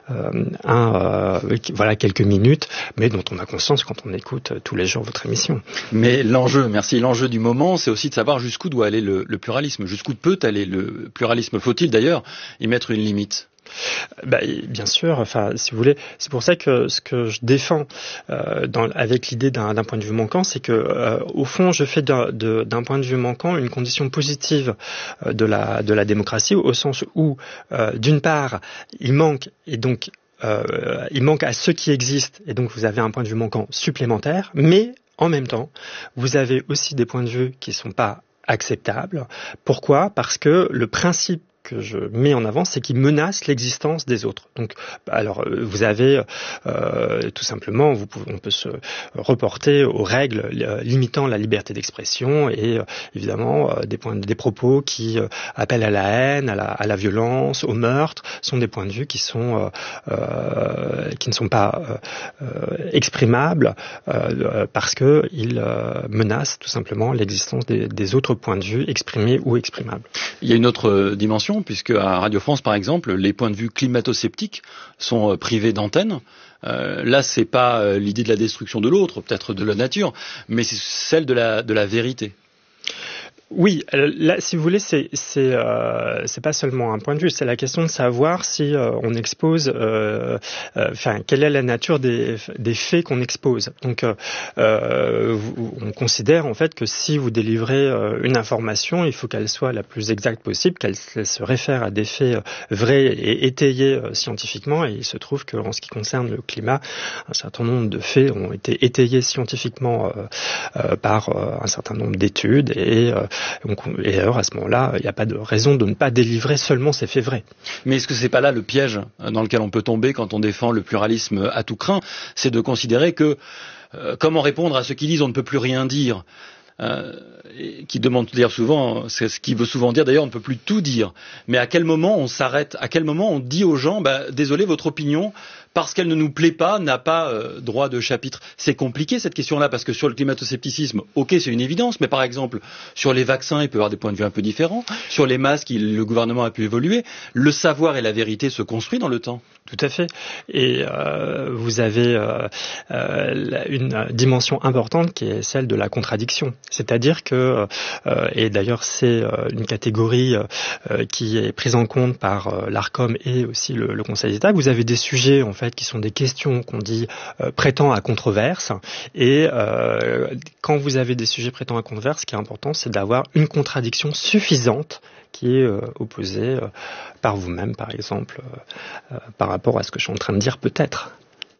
quelques minutes, mais dont on a conscience quand on écoute tous les jours votre émission. Mais l'enjeu du moment, c'est aussi de savoir jusqu'où doit aller le pluralisme, jusqu'où peut aller le pluralisme. Faut-il d'ailleurs y mettre une limite ? Bien sûr, si vous voulez, c'est pour ça que ce que je défends avec l'idée d'un point de vue manquant, c'est que au fond, je fais d'un point de vue manquant une condition positive de la démocratie, au sens où, d'une part, il manque et donc il manque à ceux qui existent, et donc vous avez un point de vue manquant supplémentaire, mais en même temps, vous avez aussi des points de vue qui ne sont pas acceptables. Pourquoi ? Parce que le principe que je mets en avant, c'est qu'il menace l'existence des autres. Donc, alors, vous avez tout simplement, on peut se reporter aux règles limitant la liberté d'expression et évidemment des propos qui appellent à la haine, à la violence, au meurtre, sont des points de vue qui ne sont pas exprimables parce que ils menacent tout simplement l'existence des autres points de vue exprimés ou exprimables. Il y a une autre dimension, puisque à Radio France, par exemple, les points de vue climato-sceptiques sont privés d'antenne. Là, c'est pas l'idée de la destruction de l'autre, peut-être de la nature, mais c'est celle de la vérité. Oui, là, si vous voulez, c'est pas seulement un point de vue, c'est la question de savoir si on expose, quelle est la nature des faits qu'on expose. Donc, on considère en fait que si vous délivrez une information, il faut qu'elle soit la plus exacte possible, qu'elle se réfère à des faits vrais et étayés scientifiquement. Et il se trouve qu'en ce qui concerne le climat, un certain nombre de faits ont été étayés scientifiquement par un certain nombre d'études et alors à ce moment-là, il n'y a pas de raison de ne pas délivrer seulement ces faits vrais. Mais est-ce que c'est pas là le piège dans lequel on peut tomber quand on défend le pluralisme à tout crin? C'est de considérer que comment répondre à ceux qui disent on ne peut plus rien dire, qui demandent d'ailleurs souvent, c'est ce qui veut souvent dire d'ailleurs on ne peut plus tout dire. Mais à quel moment on s'arrête? À quel moment on dit aux gens désolé, votre opinion, parce qu'elle ne nous plaît pas, n'a pas droit de chapitre? C'est compliqué cette question-là, parce que sur le climato-scepticisme, ok, c'est une évidence, mais par exemple, sur les vaccins, il peut y avoir des points de vue un peu différents. Sur les masques, le gouvernement a pu évoluer. Le savoir et la vérité se construisent dans le temps. Tout à fait. Et vous avez une dimension importante qui est celle de la contradiction. C'est-à-dire que, et d'ailleurs c'est une catégorie qui est prise en compte par l'ARCOM et aussi le Conseil d'État, vous avez des sujets en fait qui sont des questions qu'on dit prêtant à controverse, et quand vous avez des sujets prêtant à controverse, ce qui est important, c'est d'avoir une contradiction suffisante qui est opposée par vous-même, par exemple, par rapport à ce que je suis en train de dire peut-être.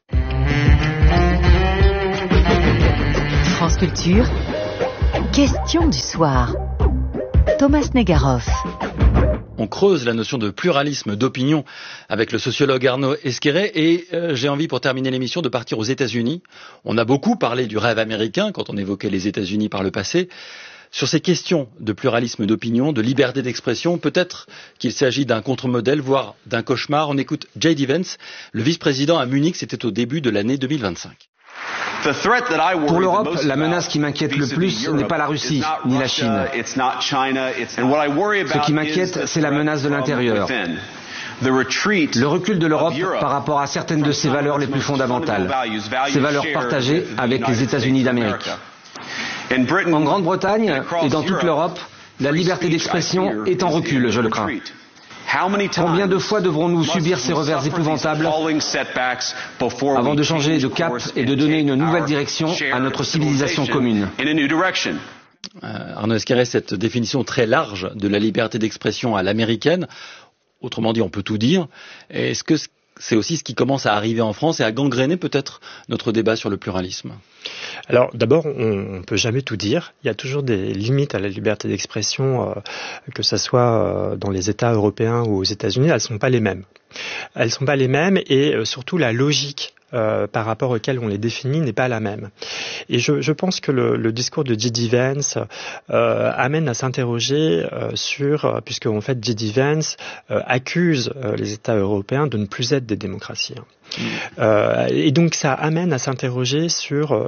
France Culture, question du soir. Thomas Negaroff. On creuse la notion de pluralisme d'opinion avec le sociologue Arnaud Esquerret et j'ai envie pour terminer l'émission de partir aux États-Unis. On a beaucoup parlé du rêve américain quand on évoquait les États-Unis par le passé. Sur ces questions de pluralisme d'opinion, de liberté d'expression, peut-être qu'il s'agit d'un contre-modèle, voire d'un cauchemar. On écoute J.D. Vance, le vice-président à Munich, c'était au début de l'année 2025. Pour l'Europe, la menace qui m'inquiète le plus n'est pas la Russie ni la Chine. Ce qui m'inquiète, c'est la menace de l'intérieur. Le recul de l'Europe par rapport à certaines de ses valeurs les plus fondamentales, ces valeurs partagées avec les États-Unis d'Amérique. En Grande-Bretagne et dans toute l'Europe, la liberté d'expression est en recul, je le crains. Combien de fois devrons-nous subir ces revers épouvantables avant de changer de cap et de donner une nouvelle direction à notre civilisation commune? Arnaud Esquerret, cette définition très large de la liberté d'expression à l'américaine, autrement dit on peut tout dire, est-ce que c'est aussi ce qui commence à arriver en France et à gangréner peut-être notre débat sur le pluralisme? Alors d'abord, on ne peut jamais tout dire. Il y a toujours des limites à la liberté d'expression, que ce soit dans les États européens ou aux États-Unis, elles ne sont pas les mêmes. Elles ne sont pas les mêmes et surtout la logique par rapport auquel on les définit n'est pas la même. Et je pense que le discours de J.D. Vance amène à s'interroger sur, puisque en fait J.D. Vance accuse les États européens de ne plus être des démocraties. Et donc ça amène à s'interroger sur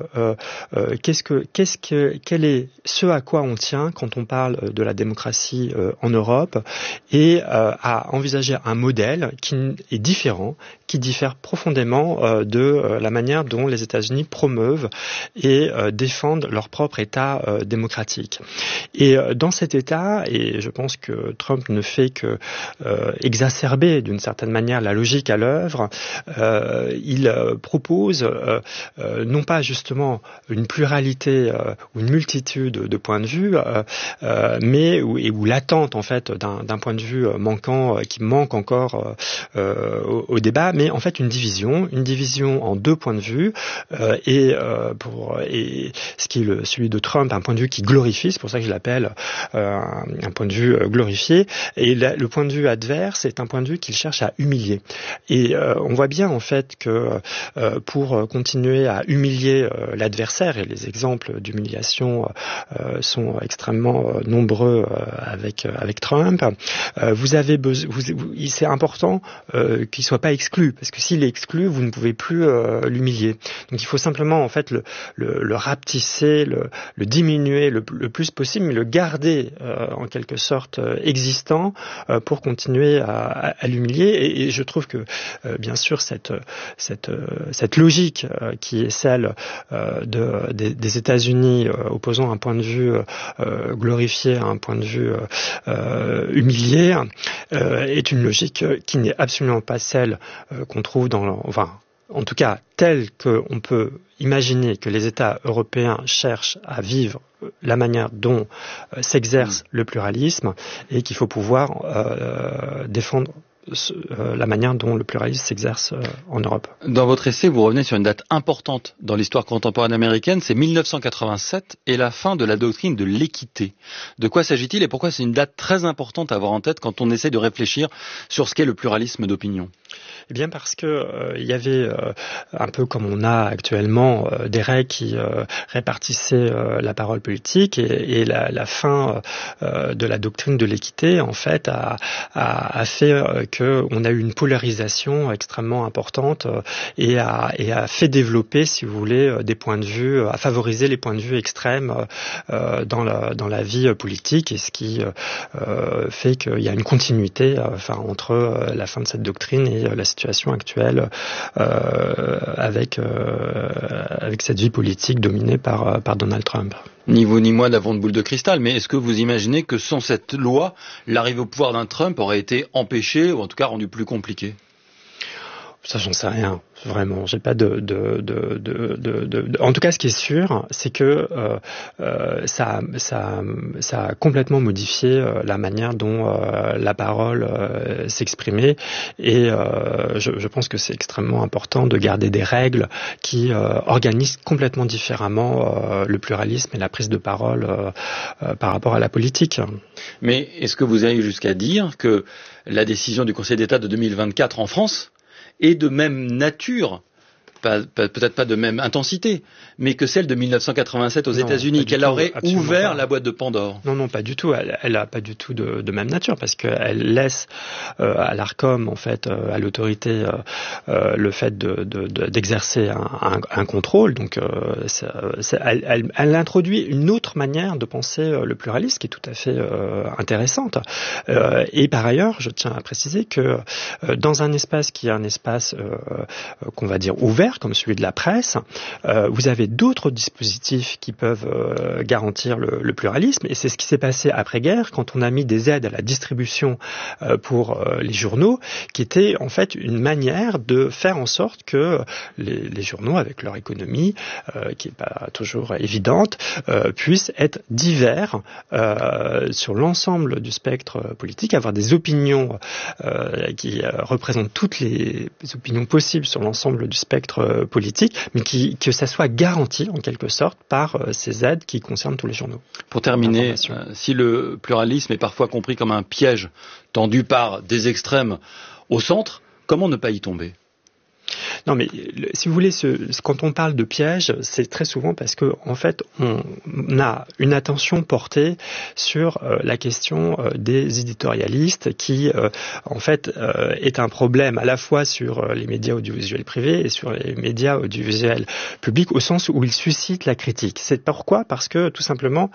quel est ce à quoi on tient quand on parle de la démocratie en Europe, et à envisager un modèle qui est différent, qui diffère profondément de la manière dont les États-Unis promeuvent et défendent leur propre État démocratique. Et dans cet État, et je pense que Trump ne fait que exacerber d'une certaine manière la logique à l'œuvre, il propose non pas justement une pluralité ou une multitude de points de vue, mais où l'attente en fait d'un point de vue manquant, qui manque encore au débat, mais en fait une division en deux points de vue, et ce qui est celui de Trump, un point de vue qui glorifie, c'est pour ça que je l'appelle un point de vue glorifié, et le point de vue adverse est un point de vue qu'il cherche à humilier. Et on voit bien en fait que pour continuer à humilier l'adversaire, et les exemples d'humiliation sont extrêmement nombreux avec Trump, c'est important qu'il soit pas exclu, parce que s'il est exclu, vous ne pouvez plus l'humilier. Donc il faut simplement en fait le rapetisser, le diminuer le plus possible, mais le garder en quelque sorte existant pour continuer à l'humilier. Et je trouve que bien sûr cette cette logique qui est celle des États-Unis opposant un point de vue glorifié à un point de vue humilié est une logique qui n'est absolument pas celle qu'on trouve en tout cas telle qu'on peut imaginer que les États européens cherchent à vivre la manière dont s'exerce le pluralisme, et qu'il faut pouvoir défendre la manière dont le pluralisme s'exerce en Europe. Dans votre essai, vous revenez sur une date importante dans l'histoire contemporaine américaine, c'est 1987 et la fin de la doctrine de l'équité. De quoi s'agit-il et pourquoi c'est une date très importante à avoir en tête quand on essaie de réfléchir sur ce qu'est le pluralisme d'opinion ? Eh bien parce que il y avait un peu comme on a actuellement des règles qui répartissaient la parole politique, et la fin de la doctrine de l'équité en fait a fait qu'on a eu une polarisation extrêmement importante et a fait développer, si vous voulez, des points de vue, a favorisé les points de vue extrêmes dans la vie politique, et ce qui fait qu'il y a une continuité entre la fin de cette doctrine et la situation actuelle avec cette vie politique dominée par Donald Trump. Ni vous ni moi n'avons de boule de cristal, mais est-ce que vous imaginez que sans cette loi, l'arrivée au pouvoir d'un Trump aurait été empêchée ou en tout cas rendue plus compliquée ? Ça, j'en sais rien. Vraiment, j'ai pas En tout cas, ce qui est sûr, c'est que ça a complètement modifié la manière dont la parole s'exprimait, et je pense que c'est extrêmement important de garder des règles qui organisent complètement différemment le pluralisme et la prise de parole par rapport à la politique. Mais est-ce que vous allez jusqu'à dire que la décision du Conseil d'État de 2024 en France est de même nature, peut-être pas de même intensité, mais que celle de 1987 aux États-Unis, qu'elle aurait ouvert la boîte de Pandore? Non, pas du tout. Elle a pas du tout de même nature, parce qu'elle laisse à l'Arcom, en fait, à l'autorité, le fait d'exercer un contrôle. Donc, elle introduit une autre manière de penser le pluralisme, qui est tout à fait intéressante. Et par ailleurs, je tiens à préciser que dans un espace qui est un espace qu'on va dire ouvert, comme celui de la presse, vous avez d'autres dispositifs qui peuvent garantir le pluralisme, et c'est ce qui s'est passé après-guerre quand on a mis des aides à la distribution pour les journaux, qui était en fait une manière de faire en sorte que les journaux, avec leur économie qui n'est pas toujours évidente, puissent être divers sur l'ensemble du spectre politique, avoir des opinions qui représentent toutes les opinions possibles sur l'ensemble du spectre politique, mais que ça soit garanti en quelque sorte par ces aides qui concernent tous les journaux. Pour terminer, si le pluralisme est parfois compris comme un piège tendu par des extrêmes au centre, comment ne pas y tomber ? Non, mais si vous voulez, quand on parle de piège, c'est très souvent parce que, en fait, on a une attention portée sur la question des éditorialistes, qui, en fait, est un problème à la fois sur les médias audiovisuels privés et sur les médias audiovisuels publics, au sens où ils suscitent la critique. C'est pourquoi ? Parce que, tout simplement,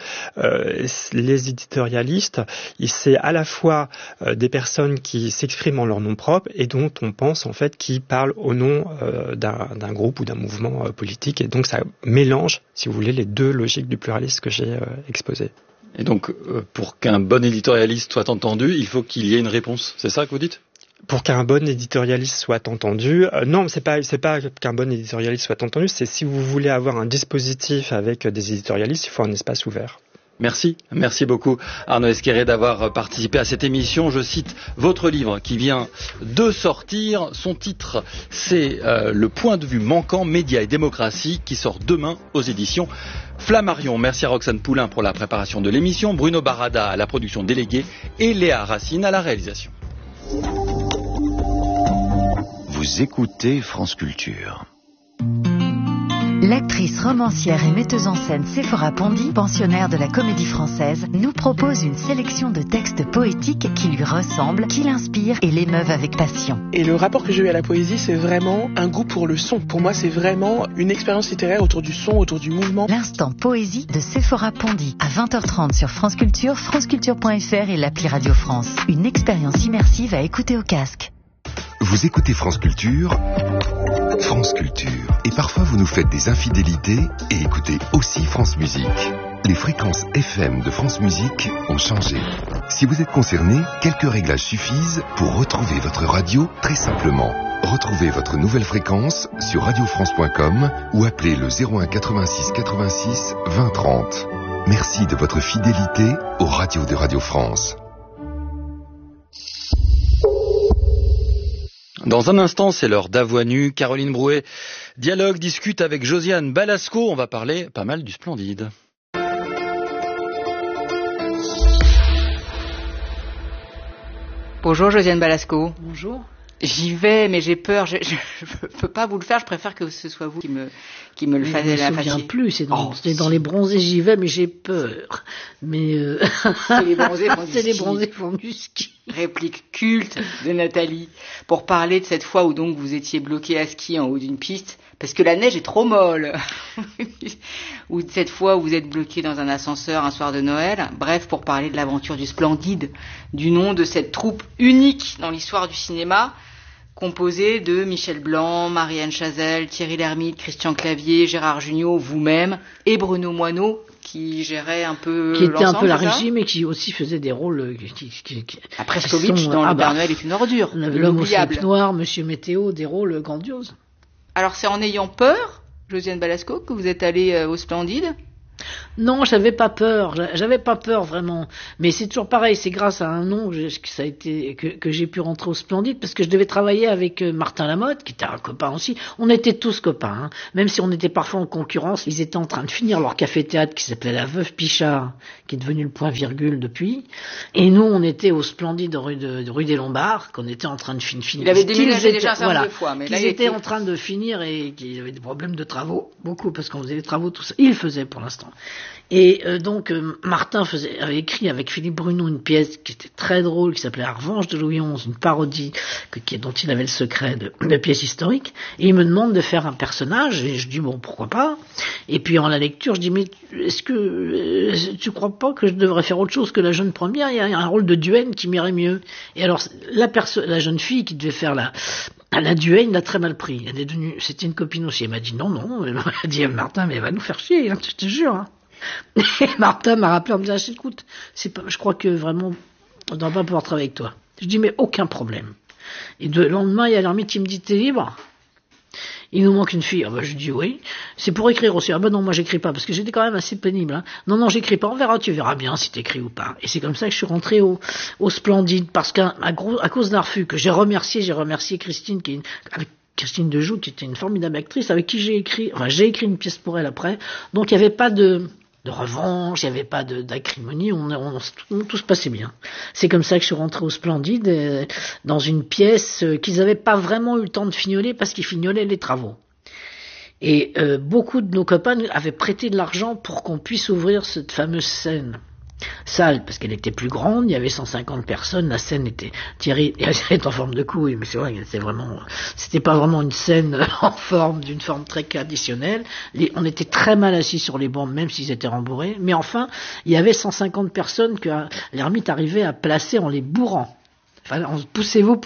les éditorialistes, c'est à la fois des personnes qui s'expriment en leur nom propre et dont on pense, en fait, qui parlent au nom d'un groupe ou d'un mouvement politique, et donc ça mélange, si vous voulez, les deux logiques du pluralisme que j'ai exposées. Et donc, pour qu'un bon éditorialiste soit entendu, il faut qu'il y ait une réponse. C'est ça que vous dites ? Pour qu'un bon éditorialiste soit entendu, non, c'est pas qu'un bon éditorialiste soit entendu, c'est si vous voulez avoir un dispositif avec des éditorialistes, il faut un espace ouvert. Merci beaucoup Arnaud Esquerré d'avoir participé à cette émission. Je cite votre livre qui vient de sortir. Son titre, c'est Le point de vue manquant, médias et démocratie, qui sort demain aux éditions Flammarion. Merci à Roxane Poulain pour la préparation de l'émission, Bruno Barada à la production déléguée et Léa Racine à la réalisation. Vous écoutez France Culture. L'actrice, romancière et metteuse en scène Séphora Pondy, pensionnaire de la Comédie Française, nous propose une sélection de textes poétiques qui lui ressemblent, qui l'inspirent et l'émeuvent avec passion. Et le rapport que j'ai eu à la poésie, c'est vraiment un goût pour le son. Pour moi, c'est vraiment une expérience littéraire autour du son, autour du mouvement. L'instant poésie de Séphora Pondy, à 20h30 sur France Culture, franceculture.fr et l'appli Radio France. Une expérience immersive à écouter au casque. Vous écoutez France Culture, France Culture. Et parfois vous nous faites des infidélités et écoutez aussi France Musique. Les fréquences FM de France Musique ont changé. Si vous êtes concerné, quelques réglages suffisent pour retrouver votre radio très simplement. Retrouvez votre nouvelle fréquence sur radiofrance.com ou appelez le 01 86 86 20 30. Merci de votre fidélité aux radios de Radio France. Dans un instant, c'est l'heure d'Avoix nue. Caroline Brouet discute avec Josiane Balasco. On va parler pas mal du Splendide. Bonjour Josiane Balasco. Bonjour. J'y vais, mais j'ai peur. Je peux pas vous le faire. Je préfère que ce soit vous qui me le fassiez. Je me souviens plus. C'est dans les bronzés. J'y vais, mais j'ai peur. Mais c'est les bronzés font du c'est les bronzés font du ski. Réplique culte de Nathalie pour parler de cette fois où donc vous étiez bloqué à ski en haut d'une piste parce que la neige est trop molle. Ou cette fois où vous êtes bloqué dans un ascenseur un soir de Noël. Bref, pour parler de l'aventure du Splendide, du nom de cette troupe unique dans l'histoire du cinéma, composée de Michel Blanc, Marianne Chazelle, Thierry Lhermitte, Christian Clavier, Gérard Jugnot, vous-même et Bruno Moineau qui gérait un peu qui était un peu la ça régie mais qui aussi faisait des rôles Prescovitch dans Le Père Noël est une ordure, l'homme au slip noir, Monsieur Météo, des rôles grandioses. Alors c'est en ayant peur, Josiane Balasco, que vous êtes allée au Splendide? Non, j'avais pas peur vraiment. Mais c'est toujours pareil, c'est grâce à un nom que j'ai pu rentrer au Splendide parce que je devais travailler avec Martin Lamotte, qui était un copain aussi. On était tous copains, hein. Même si on était parfois en concurrence. Ils étaient en train de finir leur café-théâtre qui s'appelait La Veuve Pichard, qui est devenu le Point-Virgule depuis. Et nous, on était au Splendide rue des Lombards, qu'on était en train de finir. Il avait déménagé déjà un certain nombre de fois, mais là, ils étaient en train de finir et qu'ils avaient des problèmes de travaux, beaucoup, parce qu'on faisait des travaux, tout ça. Ils faisaient pour l'instant. Et donc Martin avait écrit avec Philippe Bruno une pièce qui était très drôle, qui s'appelait La Revanche de Louis XI, une parodie dont il avait le secret de pièce historique. Et il me demande de faire un personnage, et je dis bon, pourquoi pas. Et puis en la lecture, je dis mais est-ce que tu crois pas que je devrais faire autre chose que la jeune première? Il y a un rôle de Duègne qui m'irait mieux. Et alors la jeune fille qui devait faire la Duègne l'a très mal pris. C'était une copine aussi. Elle m'a dit non. Elle m'a dit Martin, mais elle va nous faire chier, hein, je te jure. Hein. Et Martin m'a rappelé en me disant écoute, je crois que vraiment on ne doit pas pouvoir travailler avec toi. Je dis mais aucun problème. Et le lendemain, il y a l'ermite qui me dit t'es libre? Il nous manque une fille. Ah bah, je dis oui. C'est pour écrire aussi. Ah bah non, moi j'écris pas parce que j'étais quand même assez pénible. Hein. Non, j'écris pas. On verra, tu verras bien si t'écris ou pas. Et c'est comme ça que je suis rentré au Splendide parce à cause d'un refus que j'ai remercié Christine avec Christine Dejoux qui était une formidable actrice avec qui j'ai écrit une pièce pour elle après. Donc il n'y avait pas de revanche, il n'y avait pas d'acrimonie, tout se passait bien. C'est comme ça que je suis rentré au Splendide, dans une pièce qu'ils n'avaient pas vraiment eu le temps de fignoler parce qu'ils fignolaient les travaux. Et beaucoup de nos copains avaient prêté de l'argent pour qu'on puisse ouvrir cette fameuse salle, parce qu'elle était plus grande, il y avait 150 personnes, la scène était Thierry est en forme de couille, mais c'est vrai, c'était pas vraiment une scène d'une forme très traditionnelle. On était très mal assis sur les bancs, même s'ils étaient rembourrés, mais enfin, il y avait 150 personnes que l'ermite arrivait à placer en les bourrant. Enfin, poussez-vous.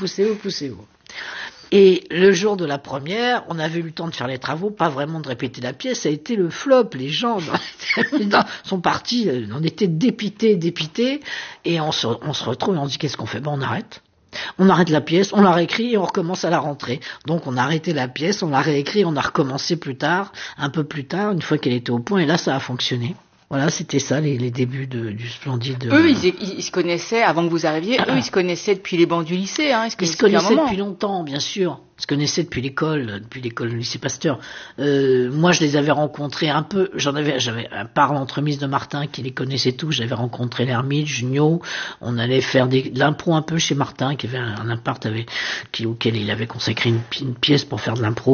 Et le jour de la première, on avait eu le temps de faire les travaux, pas vraiment de répéter la pièce, ça a été le flop. Les gens sont partis, on était dépités, et on se retrouve et on se dit qu'est-ce qu'on fait? On arrête. On arrête la pièce, on la réécrit et on recommence à la rentrée. Donc on a arrêté la pièce, on l'a réécrit, on a recommencé un peu plus tard, une fois qu'elle était au point, et là ça a fonctionné. Voilà, c'était ça les débuts du Splendide. Eux, ils se connaissaient avant que vous arriviez. Eux, ils se connaissaient depuis les bancs du lycée. Hein. Ils se connaissaient depuis longtemps, bien sûr. Ils se connaissaient depuis l'école du lycée Pasteur. Moi, je les avais rencontrés un peu. J'avais par l'entremise de Martin qui les connaissait tous. J'avais rencontré l'ermite, Jugnot. On allait faire de l'impro un peu chez Martin, qui avait un appart auquel il avait consacré une pièce pour faire de l'impro.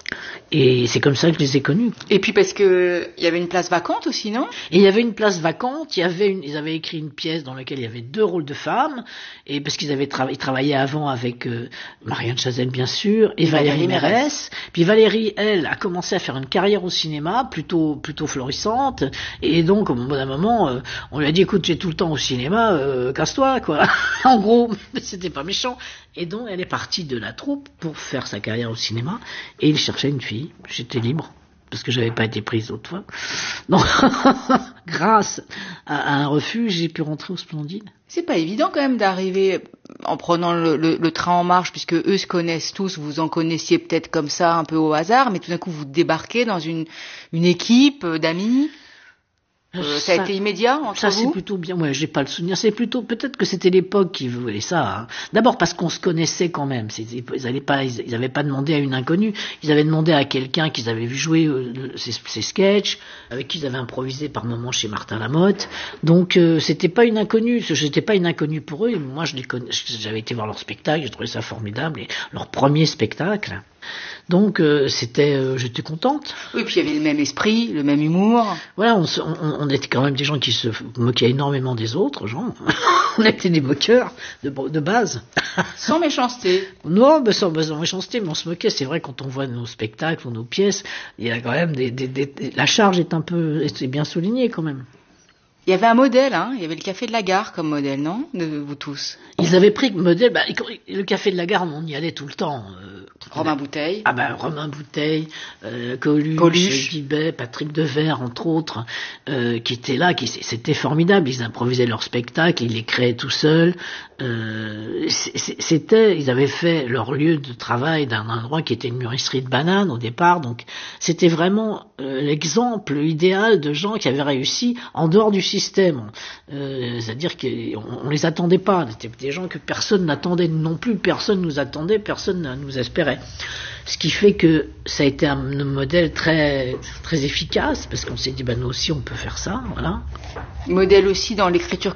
Et c'est comme ça que je les ai connus. Et puis parce que il y avait une place vacante aussi, non? Et il y avait une place vacante, ils avaient écrit une pièce dans laquelle il y avait 2 rôles de femmes, et parce qu'ils avaient travaillé avant avec Marianne Chazelle bien sûr, et Valérie Mérès. Puis Valérie, elle, a commencé à faire une carrière au cinéma, plutôt florissante, et donc au bout d'un moment, on lui a dit écoute, j'ai tout le temps au cinéma, casse-toi quoi. En gros, c'était pas méchant. Et donc elle est partie de la troupe pour faire sa carrière au cinéma, et il cherchait une fille. J'étais libre, parce que j'avais pas été prise autrefois. Donc, grâce à un refuge, j'ai pu rentrer au Splendide. C'est pas évident quand même d'arriver en prenant le train en marche, puisque eux se connaissent tous, vous en connaissiez peut-être comme ça, un peu au hasard, mais tout d'un coup vous débarquez dans une équipe d'amis. Ça a été immédiat entre vous? Ça c'est plutôt bien. Ouais, j'ai pas le souvenir. C'est plutôt peut-être que c'était l'époque qui voulait ça. Hein. D'abord parce qu'on se connaissait quand même. Ils avaient pas demandé à une inconnue. Ils avaient demandé à quelqu'un qu'ils avaient vu jouer ces sketchs, avec qui ils avaient improvisé par moments chez Martin Lamotte. Donc c'était pas une inconnue. J'étais pas une inconnue pour eux. Et moi j'avais été voir leur spectacle. J'ai trouvé ça formidable. Et leur premier spectacle. Donc j'étais contente. Oui, puis il y avait le même esprit, le même humour. Voilà, on était quand même des gens qui se moquaient énormément des autres gens. On était des moqueurs de base. Sans méchanceté. Non, mais sans méchanceté, mais on se moquait. C'est vrai, quand on voit nos spectacles ou nos pièces, il y a quand même la charge est bien soulignée quand même. Il y avait un modèle, hein. Il y avait le Café de la Gare comme modèle, non? De vous tous. Ils avaient pris le modèle, le Café de la Gare, on y allait tout le temps. Romain Bouteille. Romain Bouteille, Coluche, Guibet, Patrick Devers, entre autres, qui étaient là, c'était formidable. Ils improvisaient leurs spectacles, ils les créaient tout seuls. Ils avaient fait leur lieu de travail d'un endroit qui était une mûrisserie de bananes au départ, donc c'était vraiment l'exemple idéal de gens qui avaient réussi en dehors du système. C'est-à-dire qu'on les attendait pas. C'était des gens que personne n'attendait non plus, personne nous attendait, personne ne nous espérait. Ce qui fait que ça a été un modèle très, très efficace, parce qu'on s'est dit, nous aussi on peut faire ça, voilà. Modèle aussi dans l'écriture